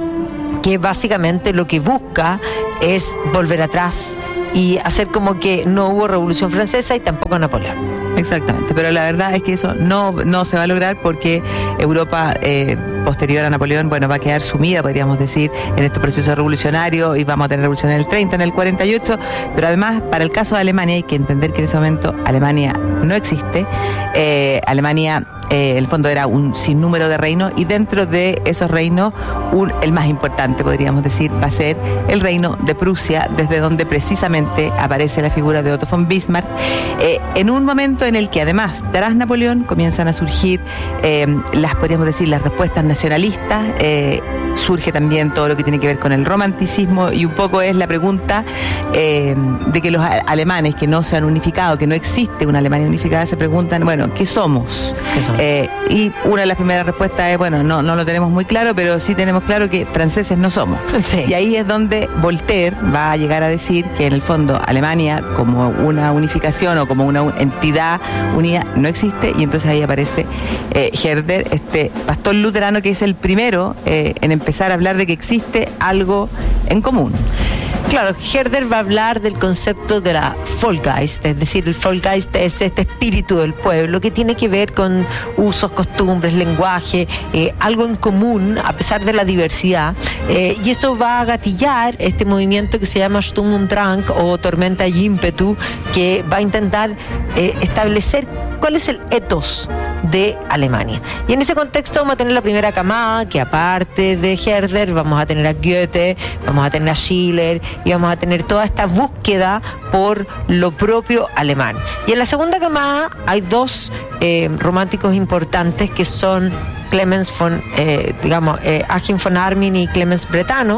S2: que básicamente lo que busca es volver atrás y hacer como que no hubo Revolución Francesa y tampoco Napoleón.
S12: Exactamente, pero la verdad es que eso no, no se va a lograr porque Europa eh, posterior a Napoleón, bueno, va a quedar sumida, podríamos decir, en este proceso revolucionario, y vamos a tener revolución en el treinta, en el cuarenta y ocho, pero además, para el caso de Alemania, hay que entender que en ese momento Alemania no existe. eh, Alemania, eh, el fondo era un sinnúmero de reinos, y dentro de esos reinos, un, el más importante, podríamos decir, va a ser el reino de Prusia, desde donde precisamente aparece la figura de Otto von Bismarck, eh, en un momento en el que además, tras Napoleón, comienzan a surgir eh, las, podríamos decir, las respuestas nacionalistas, eh, surge también todo lo que tiene que ver con el romanticismo, y un poco es la pregunta eh, de que los alemanes que no se han unificado, que no existe una Alemania unificada, se preguntan, bueno, ¿qué somos?
S2: ¿Qué somos?
S12: Eh, y una de las primeras respuestas es, bueno, no, no lo tenemos muy claro, pero sí tenemos claro que franceses no somos.
S2: Sí.
S12: Y ahí es donde Voltaire va a llegar a decir que en el fondo Alemania como una unificación o como una entidad unida no existe, y entonces ahí aparece eh, Herder, este pastor luterano que es el primero eh, en empezar a hablar de que existe algo en común.
S2: Claro, Herder va a hablar del concepto de la Volksgeist, es decir, el Volksgeist es este espíritu del pueblo que tiene que ver con usos, costumbres, lenguaje, eh, algo en común a pesar de la diversidad, eh, y eso va a gatillar este movimiento que se llama Sturm und Drang o Tormenta y ímpetu, que va a intentar eh, establecer cuál es el ethos de Alemania. Y en ese contexto vamos a tener la primera camada, que aparte de Herder vamos a tener a Goethe, vamos a tener a Schiller, y vamos a tener toda esta búsqueda por lo propio alemán. Y en la segunda camada hay dos eh, románticos importantes, que son Clemens von, eh, digamos, eh, Achim von Arnim y Clemens Brentano,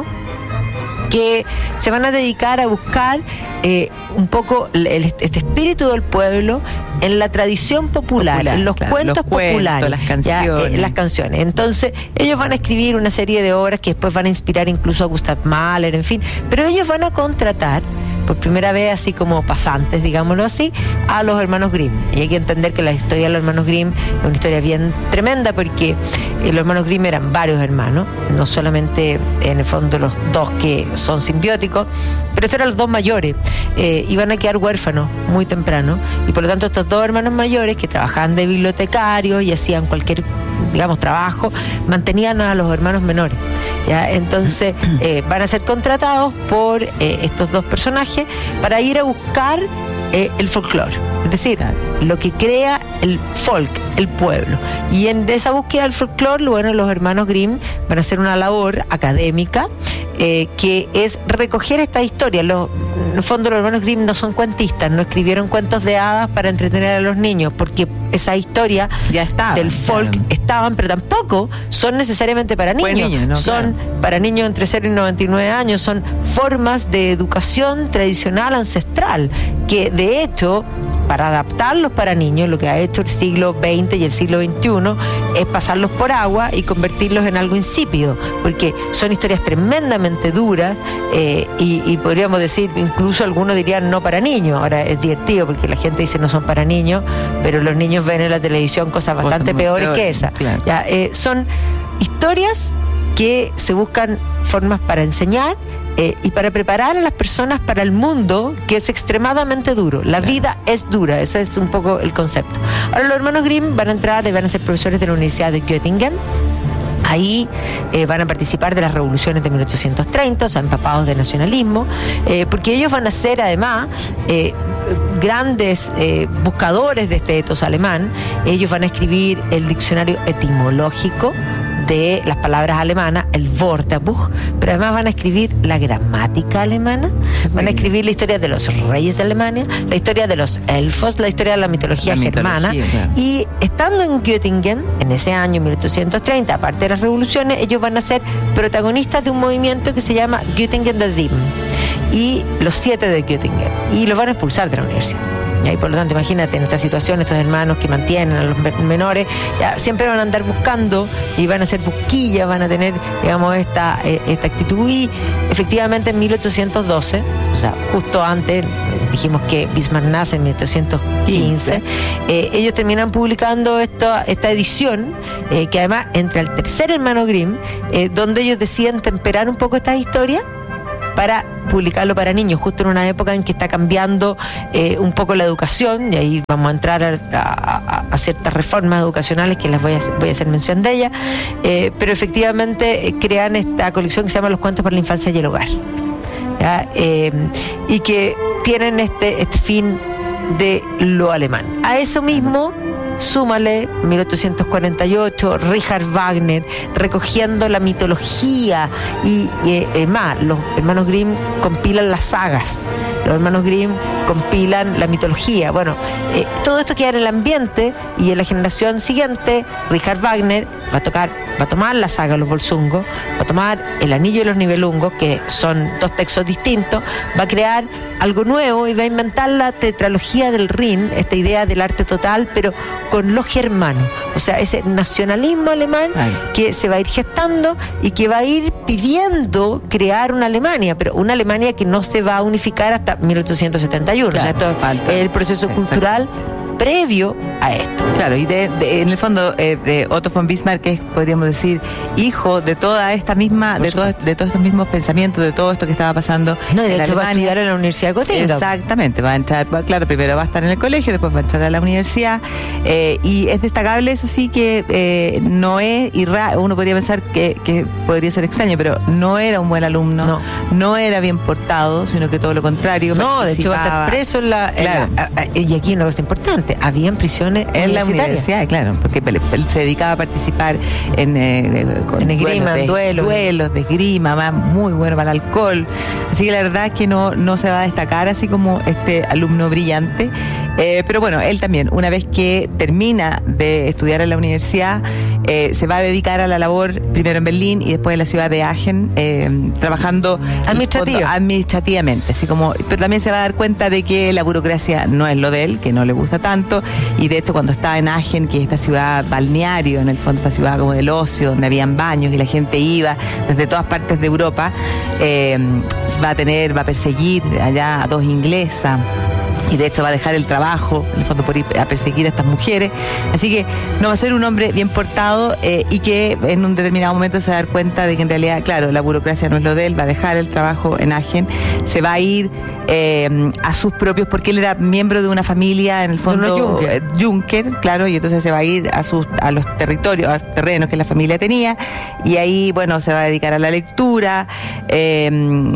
S2: que se van a dedicar a buscar eh, un poco el, este espíritu del pueblo en la tradición popular,
S12: Popular,
S2: en los
S12: claro,
S2: cuentos
S12: los cuentos,
S2: populares,
S12: las
S2: ya,
S12: canciones.
S2: eh, las canciones. Entonces, ellos van a escribir una serie de obras que después van a inspirar incluso a Gustav Mahler, en fin, pero ellos van a contratar por primera vez, así como pasantes, digámoslo así, a los hermanos Grimm. Y hay que entender que la historia de los hermanos Grimm es una historia bien tremenda, porque eh, los hermanos Grimm eran varios hermanos, no solamente en el fondo los dos que son simbióticos, pero estos eran los dos mayores, eh, iban a quedar huérfanos muy temprano, y por lo tanto estos dos hermanos mayores que trabajaban de bibliotecarios y hacían cualquier, digamos, trabajo, mantenían a los hermanos menores, ¿ya? Entonces eh, van a ser contratados por eh, estos dos personajes para ir a buscar eh, el folclore, es decir, lo que crea el folk, el pueblo. Y en esa búsqueda del folclore, bueno, los hermanos Grimm van a hacer una labor académica eh, que es recoger esta historia. Los, en el fondo, los hermanos Grimm no son cuentistas, no escribieron cuentos de hadas para entretener a los niños, porque esa historia
S12: ya estaba,
S2: del folk
S12: claro.
S2: estaban, pero tampoco son necesariamente para niños.
S12: Niño, ¿no?
S2: Son
S12: Claro.
S2: para niños entre cero y noventa y nueve años, son formas de educación tradicional ancestral, que de hecho, para adaptarlos para niños, lo que ha hecho el siglo veinte y el siglo veintiuno es pasarlos por agua y convertirlos en algo insípido, porque son historias tremendamente duras eh, y, y podríamos decir, incluso algunos dirían no para niños. Ahora es divertido porque la gente dice no son para niños, pero los niños ven en la televisión cosas bastante
S12: muy
S2: peores,
S12: peores,
S2: que esa.
S12: claro.
S2: Ya, eh, son historias que se buscan formas para enseñar eh, y para preparar a las personas para el mundo, que es extremadamente duro. La vida es dura, ese es un poco el concepto. Ahora los hermanos Grimm van a entrar y van a ser profesores de la Universidad de Göttingen. Ahí eh, van a participar de las revoluciones de mil ochocientos treinta, o sea, empapados de nacionalismo, eh, porque ellos van a ser además eh, grandes eh, buscadores de este ethos alemán. Ellos van a escribir el diccionario etimológico de las palabras alemanas, el Wörterbuch, pero además van a escribir la gramática alemana, van a escribir la historia de los reyes de Alemania, la historia de los elfos, la historia de la mitología
S12: La
S2: germana.
S12: mitología, claro.
S2: Y estando en Göttingen, en ese año mil ochocientos treinta, aparte de las revoluciones, ellos van a ser protagonistas de un movimiento que se llama Göttingen der Sieben, y los siete de Göttingen, y los van a expulsar de la universidad. Y por lo tanto, imagínate, en esta situación, estos hermanos que mantienen a los menores, ya siempre van a andar buscando y van a hacer busquillas, van a tener, digamos, esta, esta actitud. Y efectivamente en mil ochocientos doce, o sea, justo antes, dijimos que Bismarck nace en mil ochocientos quince, eh, ellos terminan publicando esta, esta edición, eh, que además entra el tercer hermano Grimm, eh, donde ellos deciden temperar un poco estas historias para publicarlo para niños, justo en una época en que está cambiando eh, un poco la educación, y ahí vamos a entrar a, a, a ciertas reformas educacionales que les voy a, voy a hacer mención de ellas, eh, pero efectivamente eh, crean esta colección que se llama Los cuentos para la infancia y el hogar, ¿ya? Eh, y que tienen este, este fin de lo alemán. A eso mismo súmale mil ochocientos cuarenta y ocho, Richard Wagner recogiendo la mitología y eh, eh, más, los hermanos Grimm compilan las sagas, los hermanos Grimm compilan la mitología. Bueno, eh, todo esto queda en el ambiente, y en la generación siguiente Richard Wagner va a tocar, va a tomar la saga Los Volsungos, va a tomar El Anillo y los Nibelungos, que son dos textos distintos, va a crear algo nuevo y va a inventar la tetralogía del Rin, esta idea del arte total, pero con los germanos, o sea, ese nacionalismo alemán Ay. que se va a ir gestando y que va a ir pidiendo crear una Alemania, pero una Alemania que no se va a unificar hasta mil ochocientos setenta y uno, claro, o sea, esto falta. Es el proceso Exacto. cultural previo a esto.
S12: Claro, y de, de, en el fondo eh, de Otto von Bismarck, que es, podríamos decir, hijo de toda esta misma, de, todo, de todos estos mismos pensamientos, de todo esto que estaba pasando.
S2: No, de
S12: en
S2: hecho
S12: Alemania.
S2: Va a estudiar en la Universidad de Göttingen.
S12: Exactamente, va a entrar, va, claro, primero va a estar en el colegio, después va a entrar a la universidad, eh, y es destacable, eso sí, que eh, no es, y ra, uno podría pensar que, que podría ser extraño, pero no era un buen alumno, no, no era bien portado, sino que todo lo contrario.
S2: No, de hecho va a estar preso en la...
S12: Claro.
S2: En la a, a, y aquí una cosa importante, habían prisiones
S12: en la universidad, claro, porque él se dedicaba a participar en, eh, con
S2: en esgrima,
S12: de,
S2: duelos.
S12: duelos de esgrima, más muy bueno para el alcohol. Así que la verdad es que no, no se va a destacar así como este alumno brillante. Eh, pero bueno, él también, una vez que termina de estudiar en la universidad, eh, se va a dedicar a la labor primero en Berlín y después en la ciudad de Aachen, eh, trabajando
S2: Administrativo.
S12: fondo, administrativamente, así como, pero también se va a dar cuenta de que la burocracia no es lo de él, que no le gusta tanto, y de hecho cuando está en Aachen, que es esta ciudad balneario, en el fondo esta ciudad como del ocio, donde habían baños y la gente iba desde todas partes de Europa, eh, va a tener, va a perseguir allá a dos inglesas, y de hecho va a dejar el trabajo, en el fondo, por ir a perseguir a estas mujeres. Así que no va a ser un hombre bien portado, eh, y que en un determinado momento se va a dar cuenta de que en realidad, claro, la burocracia no es lo de él, va a dejar el trabajo en Aachen, se va a ir eh, a sus propios, porque él era miembro de una familia, en el fondo,
S2: Juncker.
S12: Juncker, claro, y entonces se va a ir a, sus, a los territorios, a los terrenos que la familia tenía, y ahí, bueno, se va a dedicar a la lectura, eh,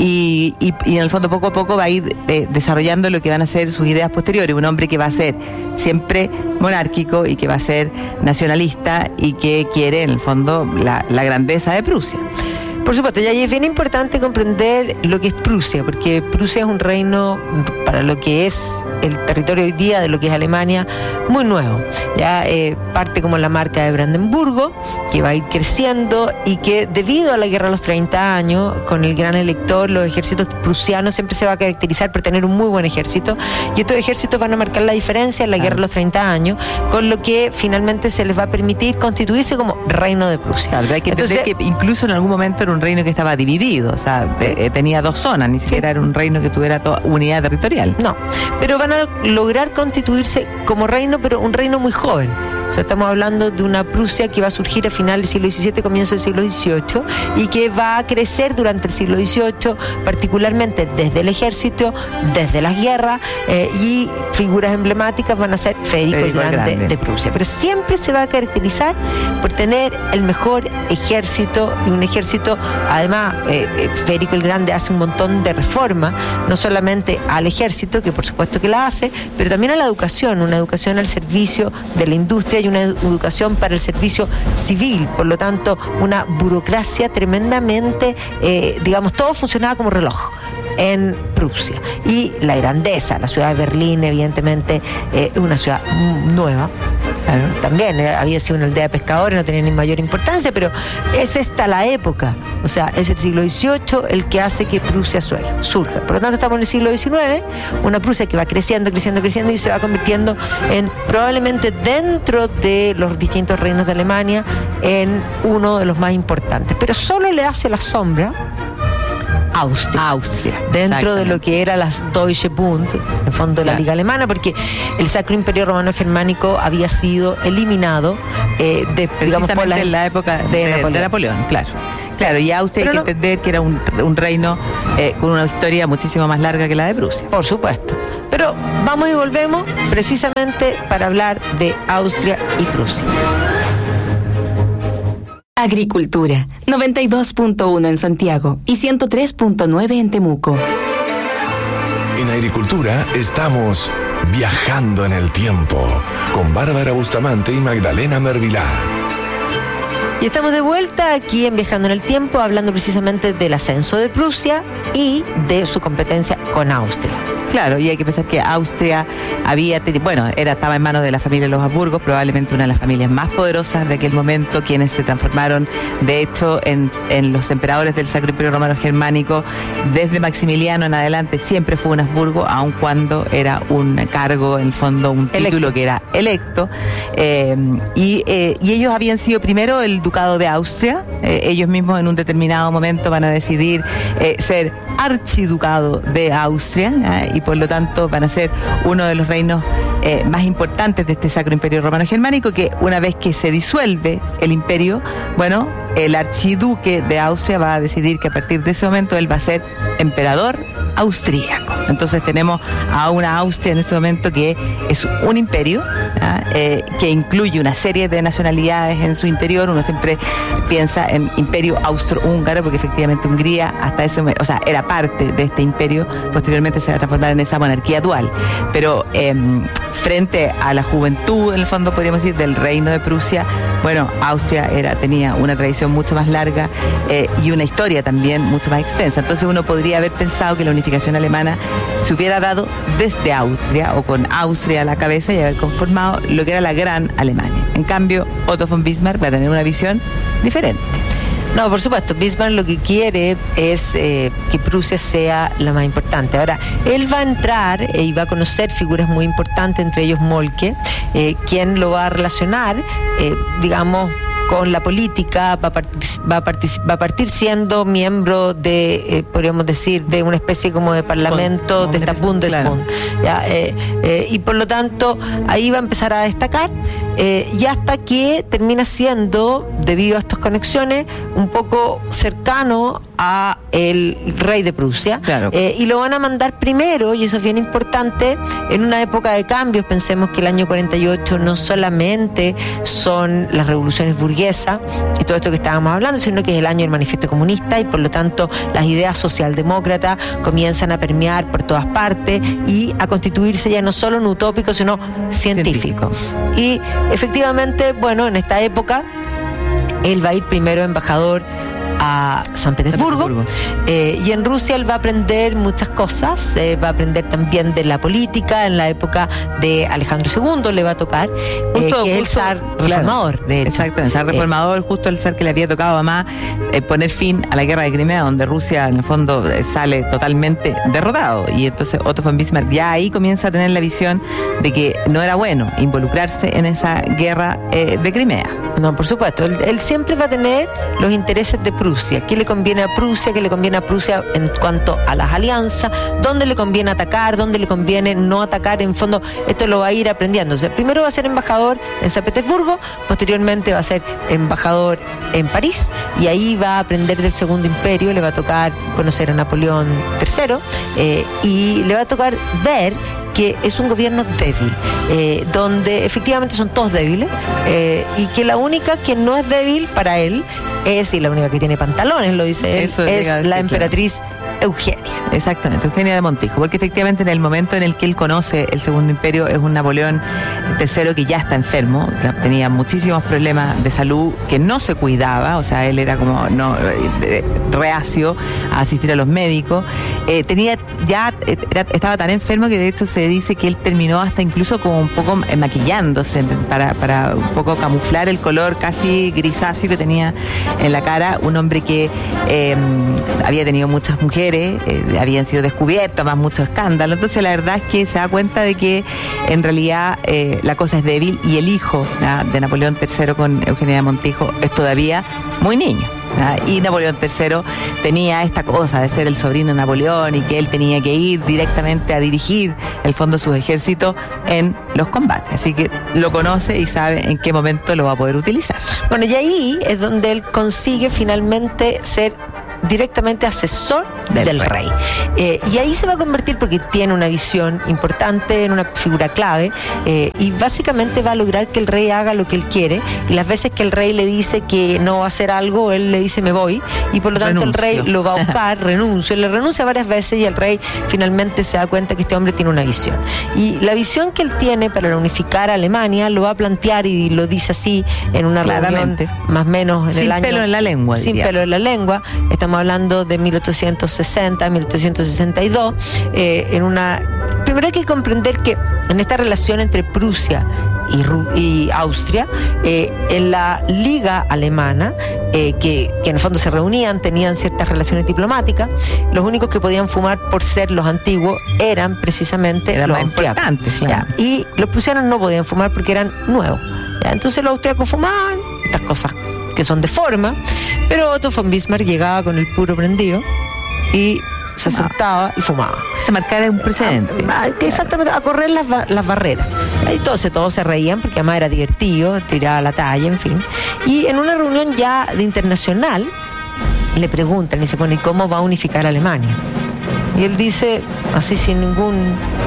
S12: Y, y, y en el fondo poco a poco va a ir eh, desarrollando lo que van a ser sus ideas posteriores. Un hombre que va a ser siempre monárquico y que va a ser nacionalista y que quiere en el fondo la, la grandeza de Prusia.
S2: Por supuesto, y ahí es bien importante comprender lo que es Prusia, porque Prusia es un reino, para lo que es el territorio hoy día de lo que es Alemania, muy nuevo. Ya eh, parte como la marca de Brandenburgo, que va a ir creciendo y que debido a la guerra de los treinta años, con el gran elector, los ejércitos prusianos siempre se va a caracterizar por tener un muy buen ejército, y estos ejércitos van a marcar la diferencia en la guerra de los treinta años, con lo que finalmente se les va a permitir constituirse como reino de Prusia.
S12: Claro, hay que entender Entonces, que incluso en algún momento era un reino que estaba dividido, o sea, de, tenía dos zonas, ni siquiera sí. era un reino que tuviera toda unidad territorial.
S2: No, pero van a lograr constituirse como reino, pero un reino muy joven. O sea, estamos hablando de una Prusia que va a surgir a final del siglo diecisiete, comienzo del siglo dieciocho, y que va a crecer durante el siglo dieciocho, particularmente desde el ejército, desde las guerras, eh, y figuras emblemáticas van a ser Federico, Federico el Grande, Grande de Prusia. Pero siempre se va a caracterizar por tener el mejor ejército, y un ejército, además, eh, Federico el Grande hace un montón de reformas, no solamente al ejército, que por supuesto que la hace, pero también a la educación, una educación al servicio de la industria y una educación para el servicio civil, por lo tanto, una burocracia tremendamente, eh, digamos, todo funcionaba como reloj en Prusia. Y la grandeza, la ciudad de Berlín, evidentemente, es eh, una ciudad nueva. Claro. También eh, había sido una aldea de pescadores, no tenía ni mayor importancia, pero es esta la época, o sea, es el siglo dieciocho el que hace que Prusia surja. Por lo tanto, estamos en el siglo diecinueve, una Prusia que va creciendo, creciendo, creciendo y se va convirtiendo en, probablemente dentro de los distintos reinos de Alemania, en uno de los más importantes. Pero solo le hace la sombra Austria,
S12: Austria,
S2: dentro de lo que era la Deutsche Bund, en el fondo de la Liga Alemana, porque el Sacro Imperio Romano Germánico había sido eliminado eh, de, digamos, por la,
S12: en la época de, de, Napoleón. de Napoleón, claro. Claro, y Austria Pero hay que no, entender que era un, un reino eh, con una historia muchísimo más larga que la de Prusia.
S2: Por supuesto. Pero vamos y volvemos precisamente para hablar de Austria y Prusia.
S13: Agricultura, noventa y dos punto uno en Santiago y ciento tres punto nueve en Temuco.
S10: En Agricultura estamos viajando en el tiempo con Bárbara Bustamante y Magdalena Mervilá.
S2: Y estamos de vuelta aquí en Viajando en el Tiempo, hablando precisamente del ascenso de Prusia y de su competencia con Austria.
S12: Claro, y hay que pensar que Austria había tenido, bueno, era, estaba en manos de la familia de los Habsburgos, probablemente una de las familias más poderosas de aquel momento, quienes se transformaron, de hecho, en, en los emperadores del Sacro Imperio Romano Germánico. Desde Maximiliano en adelante siempre fue un Habsburgo, aun cuando era un cargo, en el fondo, un título electo. que era electo. Eh, y, eh, y ellos habían sido primero el Ducado de Austria. Eh, ellos mismos en un determinado momento van a decidir eh, ser archiducado de Austria, ¿eh? y por lo tanto van a ser uno de los reinos eh, más importantes de este Sacro Imperio Romano Germánico, que una vez que se disuelve el imperio, bueno, el archiduque de Austria va a decidir que a partir de ese momento él va a ser emperador austríaco. Entonces tenemos a una Austria en este momento que es un imperio, eh, que incluye una serie de nacionalidades en su interior. Uno siempre piensa en imperio austrohúngaro porque efectivamente Hungría hasta ese momento, o sea, era parte de este imperio, posteriormente se va a transformar en esa monarquía dual. Pero eh, frente a la juventud, en el fondo podríamos decir, del reino de Prusia, bueno, Austria era, tenía una tradición mucho más larga eh, y una historia también mucho más extensa. Entonces uno podría haber pensado que la unificación alemana se hubiera dado desde Austria o con Austria a la cabeza y haber conformado lo que era la Gran Alemania. En cambio, Otto von Bismarck va a tener una visión diferente.
S2: No, por supuesto, Bismarck lo que quiere es eh, que Prusia sea la más importante. Ahora, él va a entrar eh, y va a conocer figuras muy importantes, entre ellos Moltke, eh, quien lo va a relacionar, eh, digamos, con la política, va a, partic- va, a partic- va a partir siendo miembro de, eh, podríamos decir, de una especie como de parlamento, de esta Bundesbund. Ya, eh, eh, y por lo tanto, ahí va a empezar a destacar, eh, y hasta que termina siendo, debido a estas conexiones, un poco cercano a el rey de Prusia.
S12: Claro.
S2: Eh, y lo van a mandar primero, y eso es bien importante, en una época de cambios. Pensemos que el año cuarenta y ocho no solamente son las revoluciones burguesas y todo esto que estábamos hablando, sino que es el año del manifiesto comunista, y por lo tanto las ideas socialdemócratas comienzan a permear por todas partes y a constituirse ya no solo en utópico, sino científico. científico. Y efectivamente, bueno, en esta época él va a ir primero embajador a San Petersburgo, San Petersburgo. Eh, y en Rusia él va a aprender muchas cosas, eh, va a aprender también de la política. En la época de Alejandro segundo le va a tocar, eh, justo, que es el zar reformador, claro, de hecho.
S12: Exacto, el zar reformador, eh, justo el zar que le había tocado además eh, poner fin a la guerra de Crimea, donde Rusia en el fondo eh, sale totalmente derrotado, y entonces Otto von Bismarck ya ahí comienza a tener la visión de que no era bueno involucrarse en esa guerra eh, de Crimea.
S2: No, por supuesto, él, él siempre va a tener los intereses de Prusia. ¿Qué le conviene a Prusia? ¿Qué le conviene a Prusia en cuanto a las alianzas? ¿Dónde le conviene atacar? ¿Dónde le conviene no atacar? En fondo, esto lo va a ir aprendiendo. O sea, primero va a ser embajador en San Petersburgo, posteriormente va a ser embajador en París, y ahí va a aprender del Segundo Imperio. Le va a tocar conocer a Napoleón tercero, eh, y le va a tocar ver que es un gobierno débil, eh, donde efectivamente son todos débiles, eh, y que la única que no es débil para él es, y la única que tiene pantalones, lo dice él,
S12: Eso
S2: es
S12: decir,
S2: la emperatriz
S12: claro.
S2: Eugenia.
S12: Exactamente, Eugenia de Montijo, porque efectivamente en el momento en el que él conoce el Segundo Imperio es un Napoleón tercero, que ya está enfermo, tenía muchísimos problemas de salud, que no se cuidaba, o sea, él era como no reacio a asistir a los médicos, eh, tenía ya era, estaba tan enfermo que de hecho se dice que él terminó hasta incluso como un poco maquillándose para, para un poco camuflar el color casi grisáceo que tenía en la cara. Un hombre que eh, había tenido muchas mujeres, eh, habían sido descubiertas, más mucho escándalo. Entonces la verdad es que se da cuenta de que en realidad eh, la cosa es débil, y el hijo ¿no? de Napoleón tercero con Eugenia de Montijo es todavía muy niño. ¿no? Y Napoleón tercero tenía esta cosa de ser el sobrino de Napoleón y que él tenía que ir directamente a dirigir el fondo de sus ejércitos en los combates. Así que lo conoce y sabe en qué momento lo va a poder utilizar.
S2: Bueno, y ahí es donde él consigue finalmente ser directamente asesor del, del rey. rey. Eh, y ahí se va a convertir, porque tiene una visión importante, en una figura clave, eh, y básicamente va a lograr que el rey haga lo que él quiere, y las veces que el rey le dice que no va a hacer algo, él le dice me voy, y por lo tanto renuncio. El rey lo va a buscar, renuncio, le renuncia varias veces, y el rey finalmente se da cuenta que este hombre tiene una visión. Y la visión que él tiene para unificar a Alemania lo va a plantear, y lo dice así en una Claramente. reunión más o menos en
S12: sin
S2: el año...
S12: Sin pelo en la lengua.
S2: Sin
S12: diría.
S2: pelo en la lengua. Estamos hablando de mil ochocientos sesenta, mil ochocientos sesenta y dos, eh, en una... Primero hay que comprender que en esta relación entre Prusia y, Ru y Austria, eh, en la Liga Alemana, eh, que, que en el fondo se reunían, tenían ciertas relaciones diplomáticas, los únicos que podían fumar por ser los antiguos eran precisamente
S12: Era
S2: los
S12: más
S2: austriacos.
S12: Claro.
S2: Ya, y los prusianos no podían fumar porque eran nuevos. Ya, entonces los austriacos fumaban, estas cosas que son de forma, pero Otto von Bismarck llegaba con el puro prendido y se fumaba. sentaba y fumaba.
S12: Se marcara un precedente.
S2: A, a, exactamente, a correr las, las barreras. Entonces todos se reían porque además era divertido, tiraba la talla, en fin. Y en una reunión ya de internacional le preguntan y se pone, ¿cómo va a unificar a Alemania? Y él dice, así sin ningún...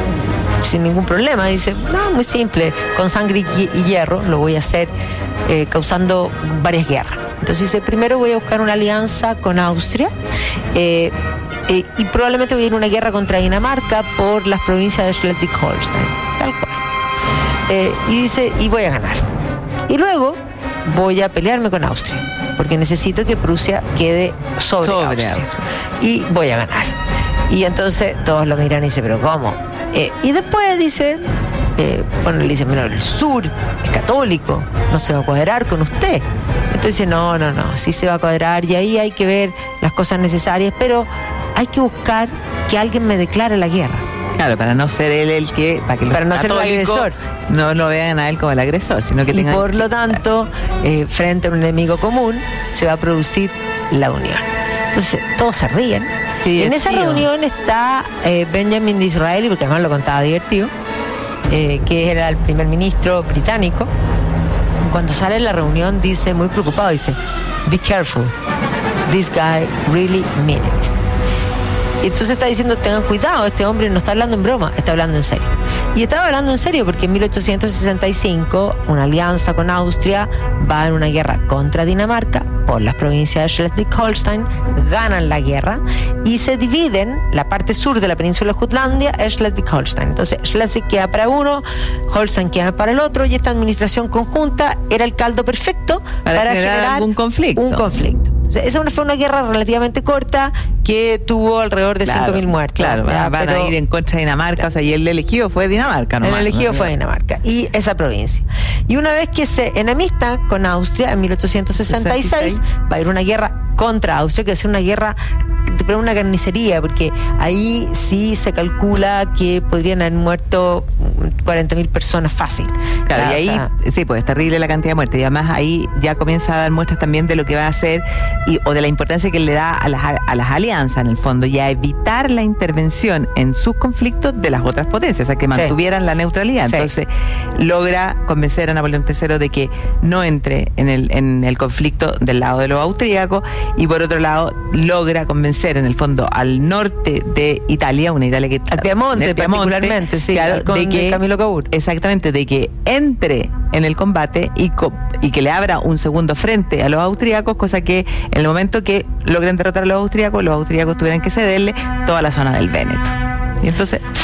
S2: sin ningún problema, dice, no, muy simple, con sangre y hierro lo voy a hacer, eh, causando varias guerras. Entonces dice, primero voy a buscar una alianza con Austria, eh, eh, y probablemente voy a ir a una guerra contra Dinamarca por las provincias de Schleswig-Holstein, tal cual. Eh, y dice, y voy a ganar. Y luego voy a pelearme con Austria, porque necesito que Prusia quede sobre, sobre Austria. Austria. Y voy a ganar. Y entonces todos lo miran y dicen, ¿pero cómo? Eh, y después dice, eh, bueno, le dicen, bueno, el sur es católico, no se va a cuadrar con usted. Entonces dice, no, no, no, sí se va a cuadrar, y ahí hay que ver las cosas necesarias, pero hay que buscar que alguien me declare la guerra.
S12: Claro, para no ser él el que, para que los
S2: para no ser el agresor,
S12: no lo vean a él como el agresor, sino que
S2: y
S12: tengan...
S2: por lo tanto, eh, frente a un enemigo común, se va a producir la unión. Entonces todos se ríen.
S12: Sí,
S2: en esa
S12: tío.
S2: reunión está eh, Benjamin Disraeli, porque además lo contaba divertido, eh, que era el primer ministro británico. Cuando sale de la reunión dice, muy preocupado, dice, be careful, this guy really mean it. Entonces está diciendo, tengan cuidado, este hombre no está hablando en broma, está hablando en serio. Y estaba hablando en serio porque en mil ochocientos sesenta y cinco una alianza con Austria va en una guerra contra Dinamarca por las provincias de Schleswig-Holstein, ganan la guerra y se dividen, la parte sur de la península de Jutlandia es Schleswig-Holstein. Entonces Schleswig queda para uno, Holstein queda para el otro, y esta administración conjunta era el caldo perfecto para,
S12: para
S2: generar,
S12: generar un conflicto.
S2: Un conflicto. O sea, esa fue una guerra relativamente corta que tuvo alrededor de
S12: claro,
S2: cinco mil muertos.
S12: Claro, ya, van a ir en contra de Dinamarca, o sea, y el elegido fue Dinamarca, ¿no?
S2: El elegido
S12: ¿no?
S2: fue Dinamarca y esa provincia. Y una vez que se enemista con Austria en mil ochocientos sesenta y seis, sesenta y seis va a ir una guerra contra Austria, que va a ser una guerra, pero una carnicería, porque ahí sí se calcula que podrían haber muerto cuarenta mil personas fácil.
S12: Claro,
S2: claro,
S12: y ahí,
S2: o sea,
S12: sí, pues es terrible la cantidad de muertes, y además ahí ya comienza a dar muestras también de lo que va a hacer y, o de la importancia que le da a las, a las alianzas, en el fondo, y a evitar la intervención en sus conflictos de las otras potencias, o sea, que mantuvieran sí. la neutralidad. Entonces, sí. logra convencer a Napoleón tercero de que no entre en el, en el conflicto del lado de los austríacos, y por otro lado, logra convencer en el fondo al norte de Italia, una Italia que...
S2: Al Piamonte, Piamonte particularmente, sí,
S12: claro,
S2: con
S12: de que,
S2: Camilo Cavour.
S12: Exactamente, de que entre en el combate y, co y que le abra un segundo frente a los austríacos, cosa que en el momento que logren derrotar a los austríacos, los austríacos tuvieran que cederle toda la zona del Véneto. Y entonces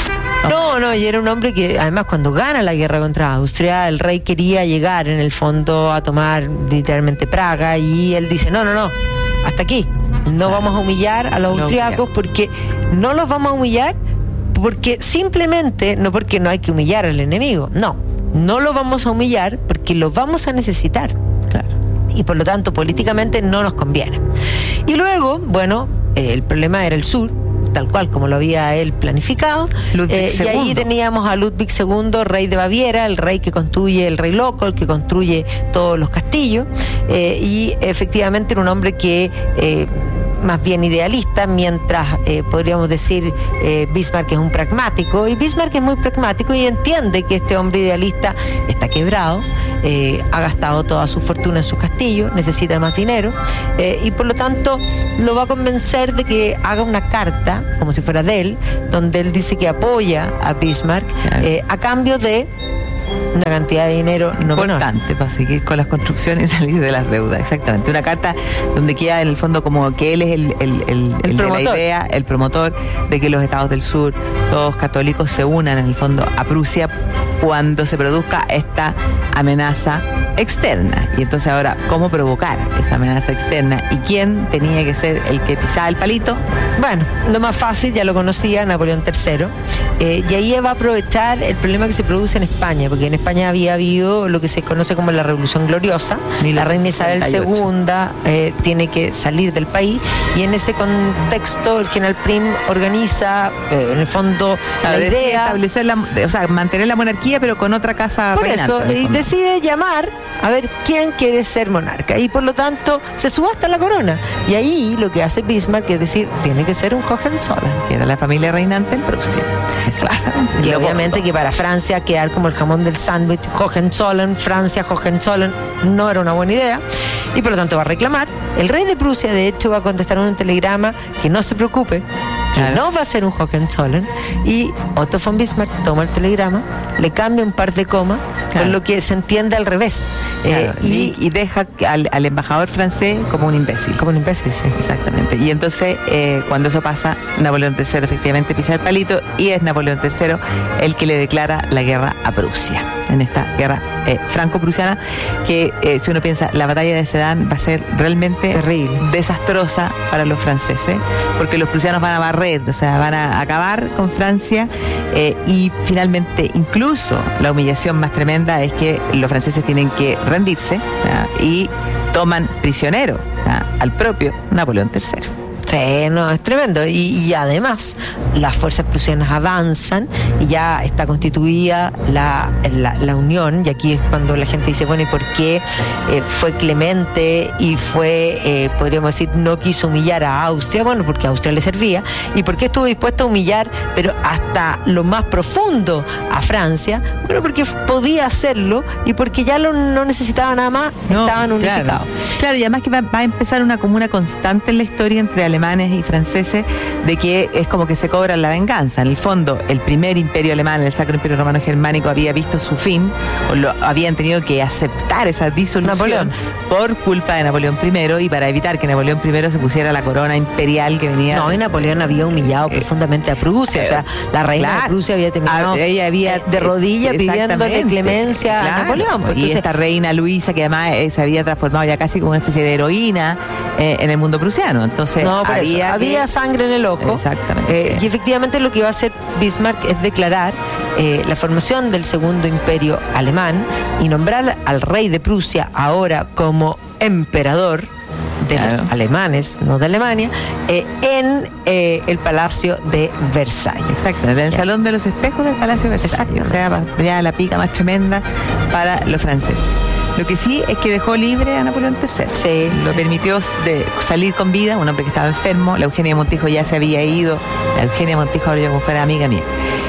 S14: No, no, y era un hombre que además cuando gana la guerra contra Austria, el rey quería llegar en el fondo a tomar literalmente Praga y él dice, no, no, no, hasta aquí. No vamos a humillar a los austriacos porque no los vamos a humillar porque simplemente, no porque no hay que humillar al enemigo, no, no los vamos a humillar porque los vamos a necesitar.
S12: Claro.
S14: Y por lo tanto políticamente no nos conviene. Y luego, bueno, eh, el problema era el sur, tal cual como lo había él planificado. Eh, y ahí teníamos a Ludwig segundo, rey de Baviera, el rey que construye, el rey loco, el que construye todos los castillos. Eh, y efectivamente era un hombre que... Eh, más bien idealista, mientras eh, podríamos decir eh, Bismarck es un pragmático, y Bismarck es muy pragmático y entiende que este hombre idealista está quebrado, eh, ha gastado toda su fortuna en su castillo, necesita más dinero, eh, y por lo tanto lo va a convencer de que haga una carta, como si fuera de él, donde él dice que apoya a Bismarck, claro. eh, a cambio de una cantidad de dinero no
S12: importante menor. Para seguir con las construcciones y salir de las deudas, exactamente. Una carta donde queda en el fondo como que él es el, el, el, el, el de la idea, el promotor de que los estados del sur, todos católicos, se unan en el fondo a Prusia cuando se produzca esta amenaza externa. Y entonces ahora, ¿cómo provocar esa amenaza externa? ¿Y quién tenía que ser el que pisaba el palito?
S14: Bueno, lo más fácil, ya lo conocía, Napoleón tercero. Eh, y ahí va a aprovechar el problema que se produce en España, porque en España había habido lo que se conoce como la Revolución Gloriosa. La reina Isabel segunda eh, tiene que salir del país, y en ese contexto el general Prim organiza, eh, en el fondo,
S12: claro,
S14: la idea...
S12: establecer la, o sea, mantener la monarquía, pero con otra casa
S14: por
S12: reinante.
S14: Eso, y decide llamar a ver quién quiere ser monarca, y por lo tanto se subasta la corona, y ahí lo que hace Bismarck es decir, tiene que ser un Hohenzollern,
S12: que era la familia reinante en Prusia.
S14: Claro. Y, y obviamente que para Francia quedar como el jamón del sándwich, Hohenzollern, Francia, Hohenzollern, no era una buena idea, y por lo tanto va a reclamar. El rey de Prusia, de hecho, va a contestar un telegrama que no se preocupe, que claro. no va a ser un Hohenzollern, y Otto von Bismarck toma el telegrama, le cambia un par de comas, claro. con lo que se entiende al revés.
S12: Claro, eh, y, y deja al, al embajador francés como un imbécil.
S14: Como un imbécil, sí.
S12: Exactamente. Y entonces, eh, cuando eso pasa, Napoleón tercero efectivamente pisa el palito, y es Napoleón tercero el que le declara la guerra a Prusia, en esta guerra eh, franco-prusiana, que eh, si uno piensa, la batalla de Sedan va a ser realmente
S14: terrible,
S12: desastrosa para los franceses, porque los prusianos van a barrer, o sea, van a acabar con Francia, eh, y finalmente incluso la humillación más tremenda es que los franceses tienen que rendirse, ¿ya? Y toman prisionero, ¿ya? Al propio Napoleón tercero.
S14: Sí, no, es tremendo. Y, y además, las fuerzas prusianas avanzan y ya está constituida la, la, la unión. Y aquí es cuando la gente dice, bueno, ¿y por qué eh, fue clemente y fue, eh, podríamos decir, no quiso humillar a Austria? Bueno, porque a Austria le servía. ¿Y por qué estuvo dispuesto a humillar, pero hasta lo más profundo, a Francia? Bueno, porque podía hacerlo y porque ya lo, no necesitaba nada más, no, estaban unificados.
S12: Claro. claro, y además que va, va a empezar una comuna constante en la historia entre alemanes y franceses, de que es como que se cobran la venganza. En el fondo, el primer imperio alemán, el Sacro Imperio Romano Germánico, había visto su fin, o lo habían tenido que aceptar esa disolución Napoleón. por culpa de Napoleón primero, y para evitar que Napoleón primero se pusiera la corona imperial que venía.
S14: No, y Napoleón había humillado eh, profundamente a Prusia, eh, o sea, la reina claro, de Prusia había terminado
S12: ella había,
S14: de rodillas pidiéndole clemencia claro, a Napoleón.
S12: Pues, y entonces, esta reina Luisa, que además eh, se había transformado ya casi como una especie de heroína eh, en el mundo prusiano. Entonces,
S14: no, había, había sangre en el ojo.
S12: Exactamente.
S14: Eh, y efectivamente lo que va a hacer Bismarck es declarar eh, la formación del segundo imperio alemán y nombrar al rey de Prusia ahora como emperador de claro. los alemanes, no de Alemania, eh, en eh, el Palacio de Versalles.
S12: Exacto, en el ya. Salón de los Espejos del Palacio de Versalles. O sea, ya la pica más tremenda para los franceses. Lo que sí es que dejó libre a Napoleón tercero.
S14: Sí,
S12: lo
S14: sí.
S12: permitió de salir con vida, un hombre que estaba enfermo. La Eugenia Montijo ya se había ido. La Eugenia Montijo ahora yo como fuera amiga mía.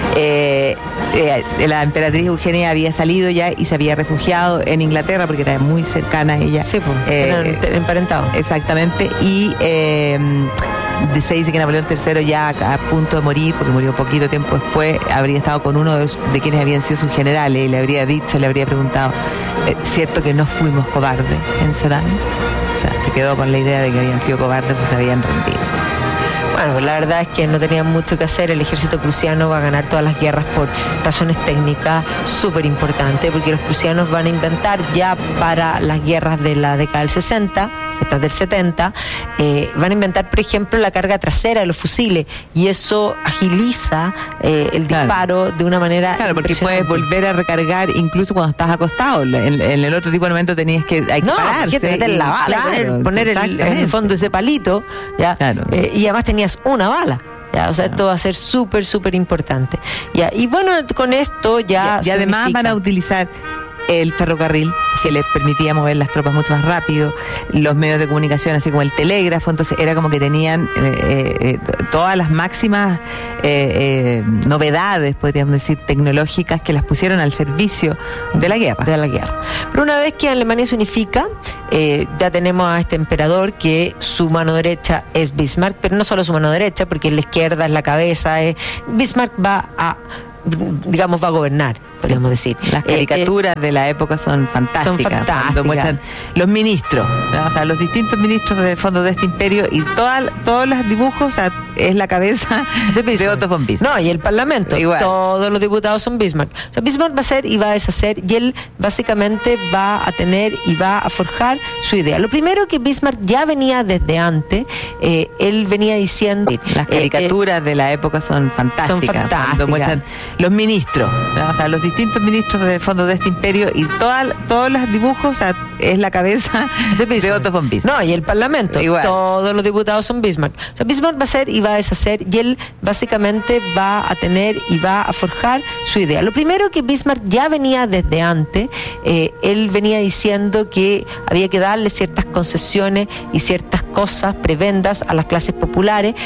S12: Eh, eh, la emperatriz Eugenia había salido ya y se había refugiado en Inglaterra porque era muy cercana a ella.
S14: Sí, pues,
S12: eh,
S14: eran emparentados.
S12: Exactamente. Y eh, se dice que Napoleón tercero ya a punto de morir, porque murió poquito tiempo después, habría estado con uno de, de quienes habían sido sus generales y le habría dicho, le habría preguntado, eh, ¿cierto que no fuimos cobardes en Sedan? O sea, se quedó con la idea de que habían sido cobardes porque se habían rendido.
S14: Bueno, la verdad es que no tenían mucho que hacer. El ejército prusiano va a ganar todas las guerras por razones técnicas súper importantes, porque los prusianos van a inventar ya para las guerras de la década del sesenta, estas del setenta, eh, van a inventar, por ejemplo, la carga trasera de los fusiles, y eso agiliza eh, el
S12: Claro.
S14: disparo de una manera
S12: Claro, porque
S14: impresionante.
S12: puedes volver a recargar incluso cuando estás acostado. En, en el otro tipo de momento tenías que, hay que
S14: No,
S12: pararse.
S14: que meter la
S12: y-
S14: bala,
S12: claro,
S14: poner, poner el, en el
S12: exactamente.
S14: fondo ese palito, ¿ya?
S12: Claro.
S14: Eh, y además tenías una bala. Ya, o sea, esto va a ser súper, súper importante. Ya, y bueno, con esto ya.
S12: Y, y además
S14: significa-
S12: van a utilizar el ferrocarril, que les permitía mover las tropas mucho más rápido, los medios de comunicación, así como el telégrafo. Entonces era como que tenían eh, eh, todas las máximas eh, eh, novedades, podríamos decir, tecnológicas, que las pusieron al servicio de la guerra.
S14: de la guerra. Pero una vez que Alemania se unifica, eh, ya tenemos a este emperador que su mano derecha es Bismarck, pero no solo su mano derecha, porque la izquierda es la cabeza. eh. Bismarck va a, digamos, va a gobernar, podríamos decir.
S12: Las
S14: Eh, eh,
S12: caricaturas de la época son fantásticas.
S14: Son fantásticas.
S12: Cuando muestran los ministros, ¿no? O sea, los distintos ministros de fondo de este imperio, y toda, todos los dibujos, o sea, es la cabeza de, de Otto von Bismarck.
S14: No, y el Parlamento.
S12: Igual.
S14: Todos los diputados son Bismarck. O sea, Bismarck va a ser y va a deshacer, y él básicamente va a tener y va a forjar su idea. Lo primero que Bismarck ya venía desde antes, eh, él venía diciendo...
S12: Las caricaturas de la época son fantásticas.
S14: Son fantásticas.
S12: Cuando muestran los ministros, ¿no? O sea, los distintos ministros de fondo de este imperio, y toda, todos los dibujos, o sea, es la cabeza de, de Otto von Bismarck.
S14: No, y el Parlamento.
S12: Igual.
S14: Todos los diputados son Bismarck. O sea, Bismarck va a ser y va a deshacer, y él básicamente va a tener y va a forjar su idea. Lo primero que Bismarck ya venía desde antes, eh, él venía diciendo que había que darle ciertas concesiones y ciertas cosas, prebendas a las clases populares,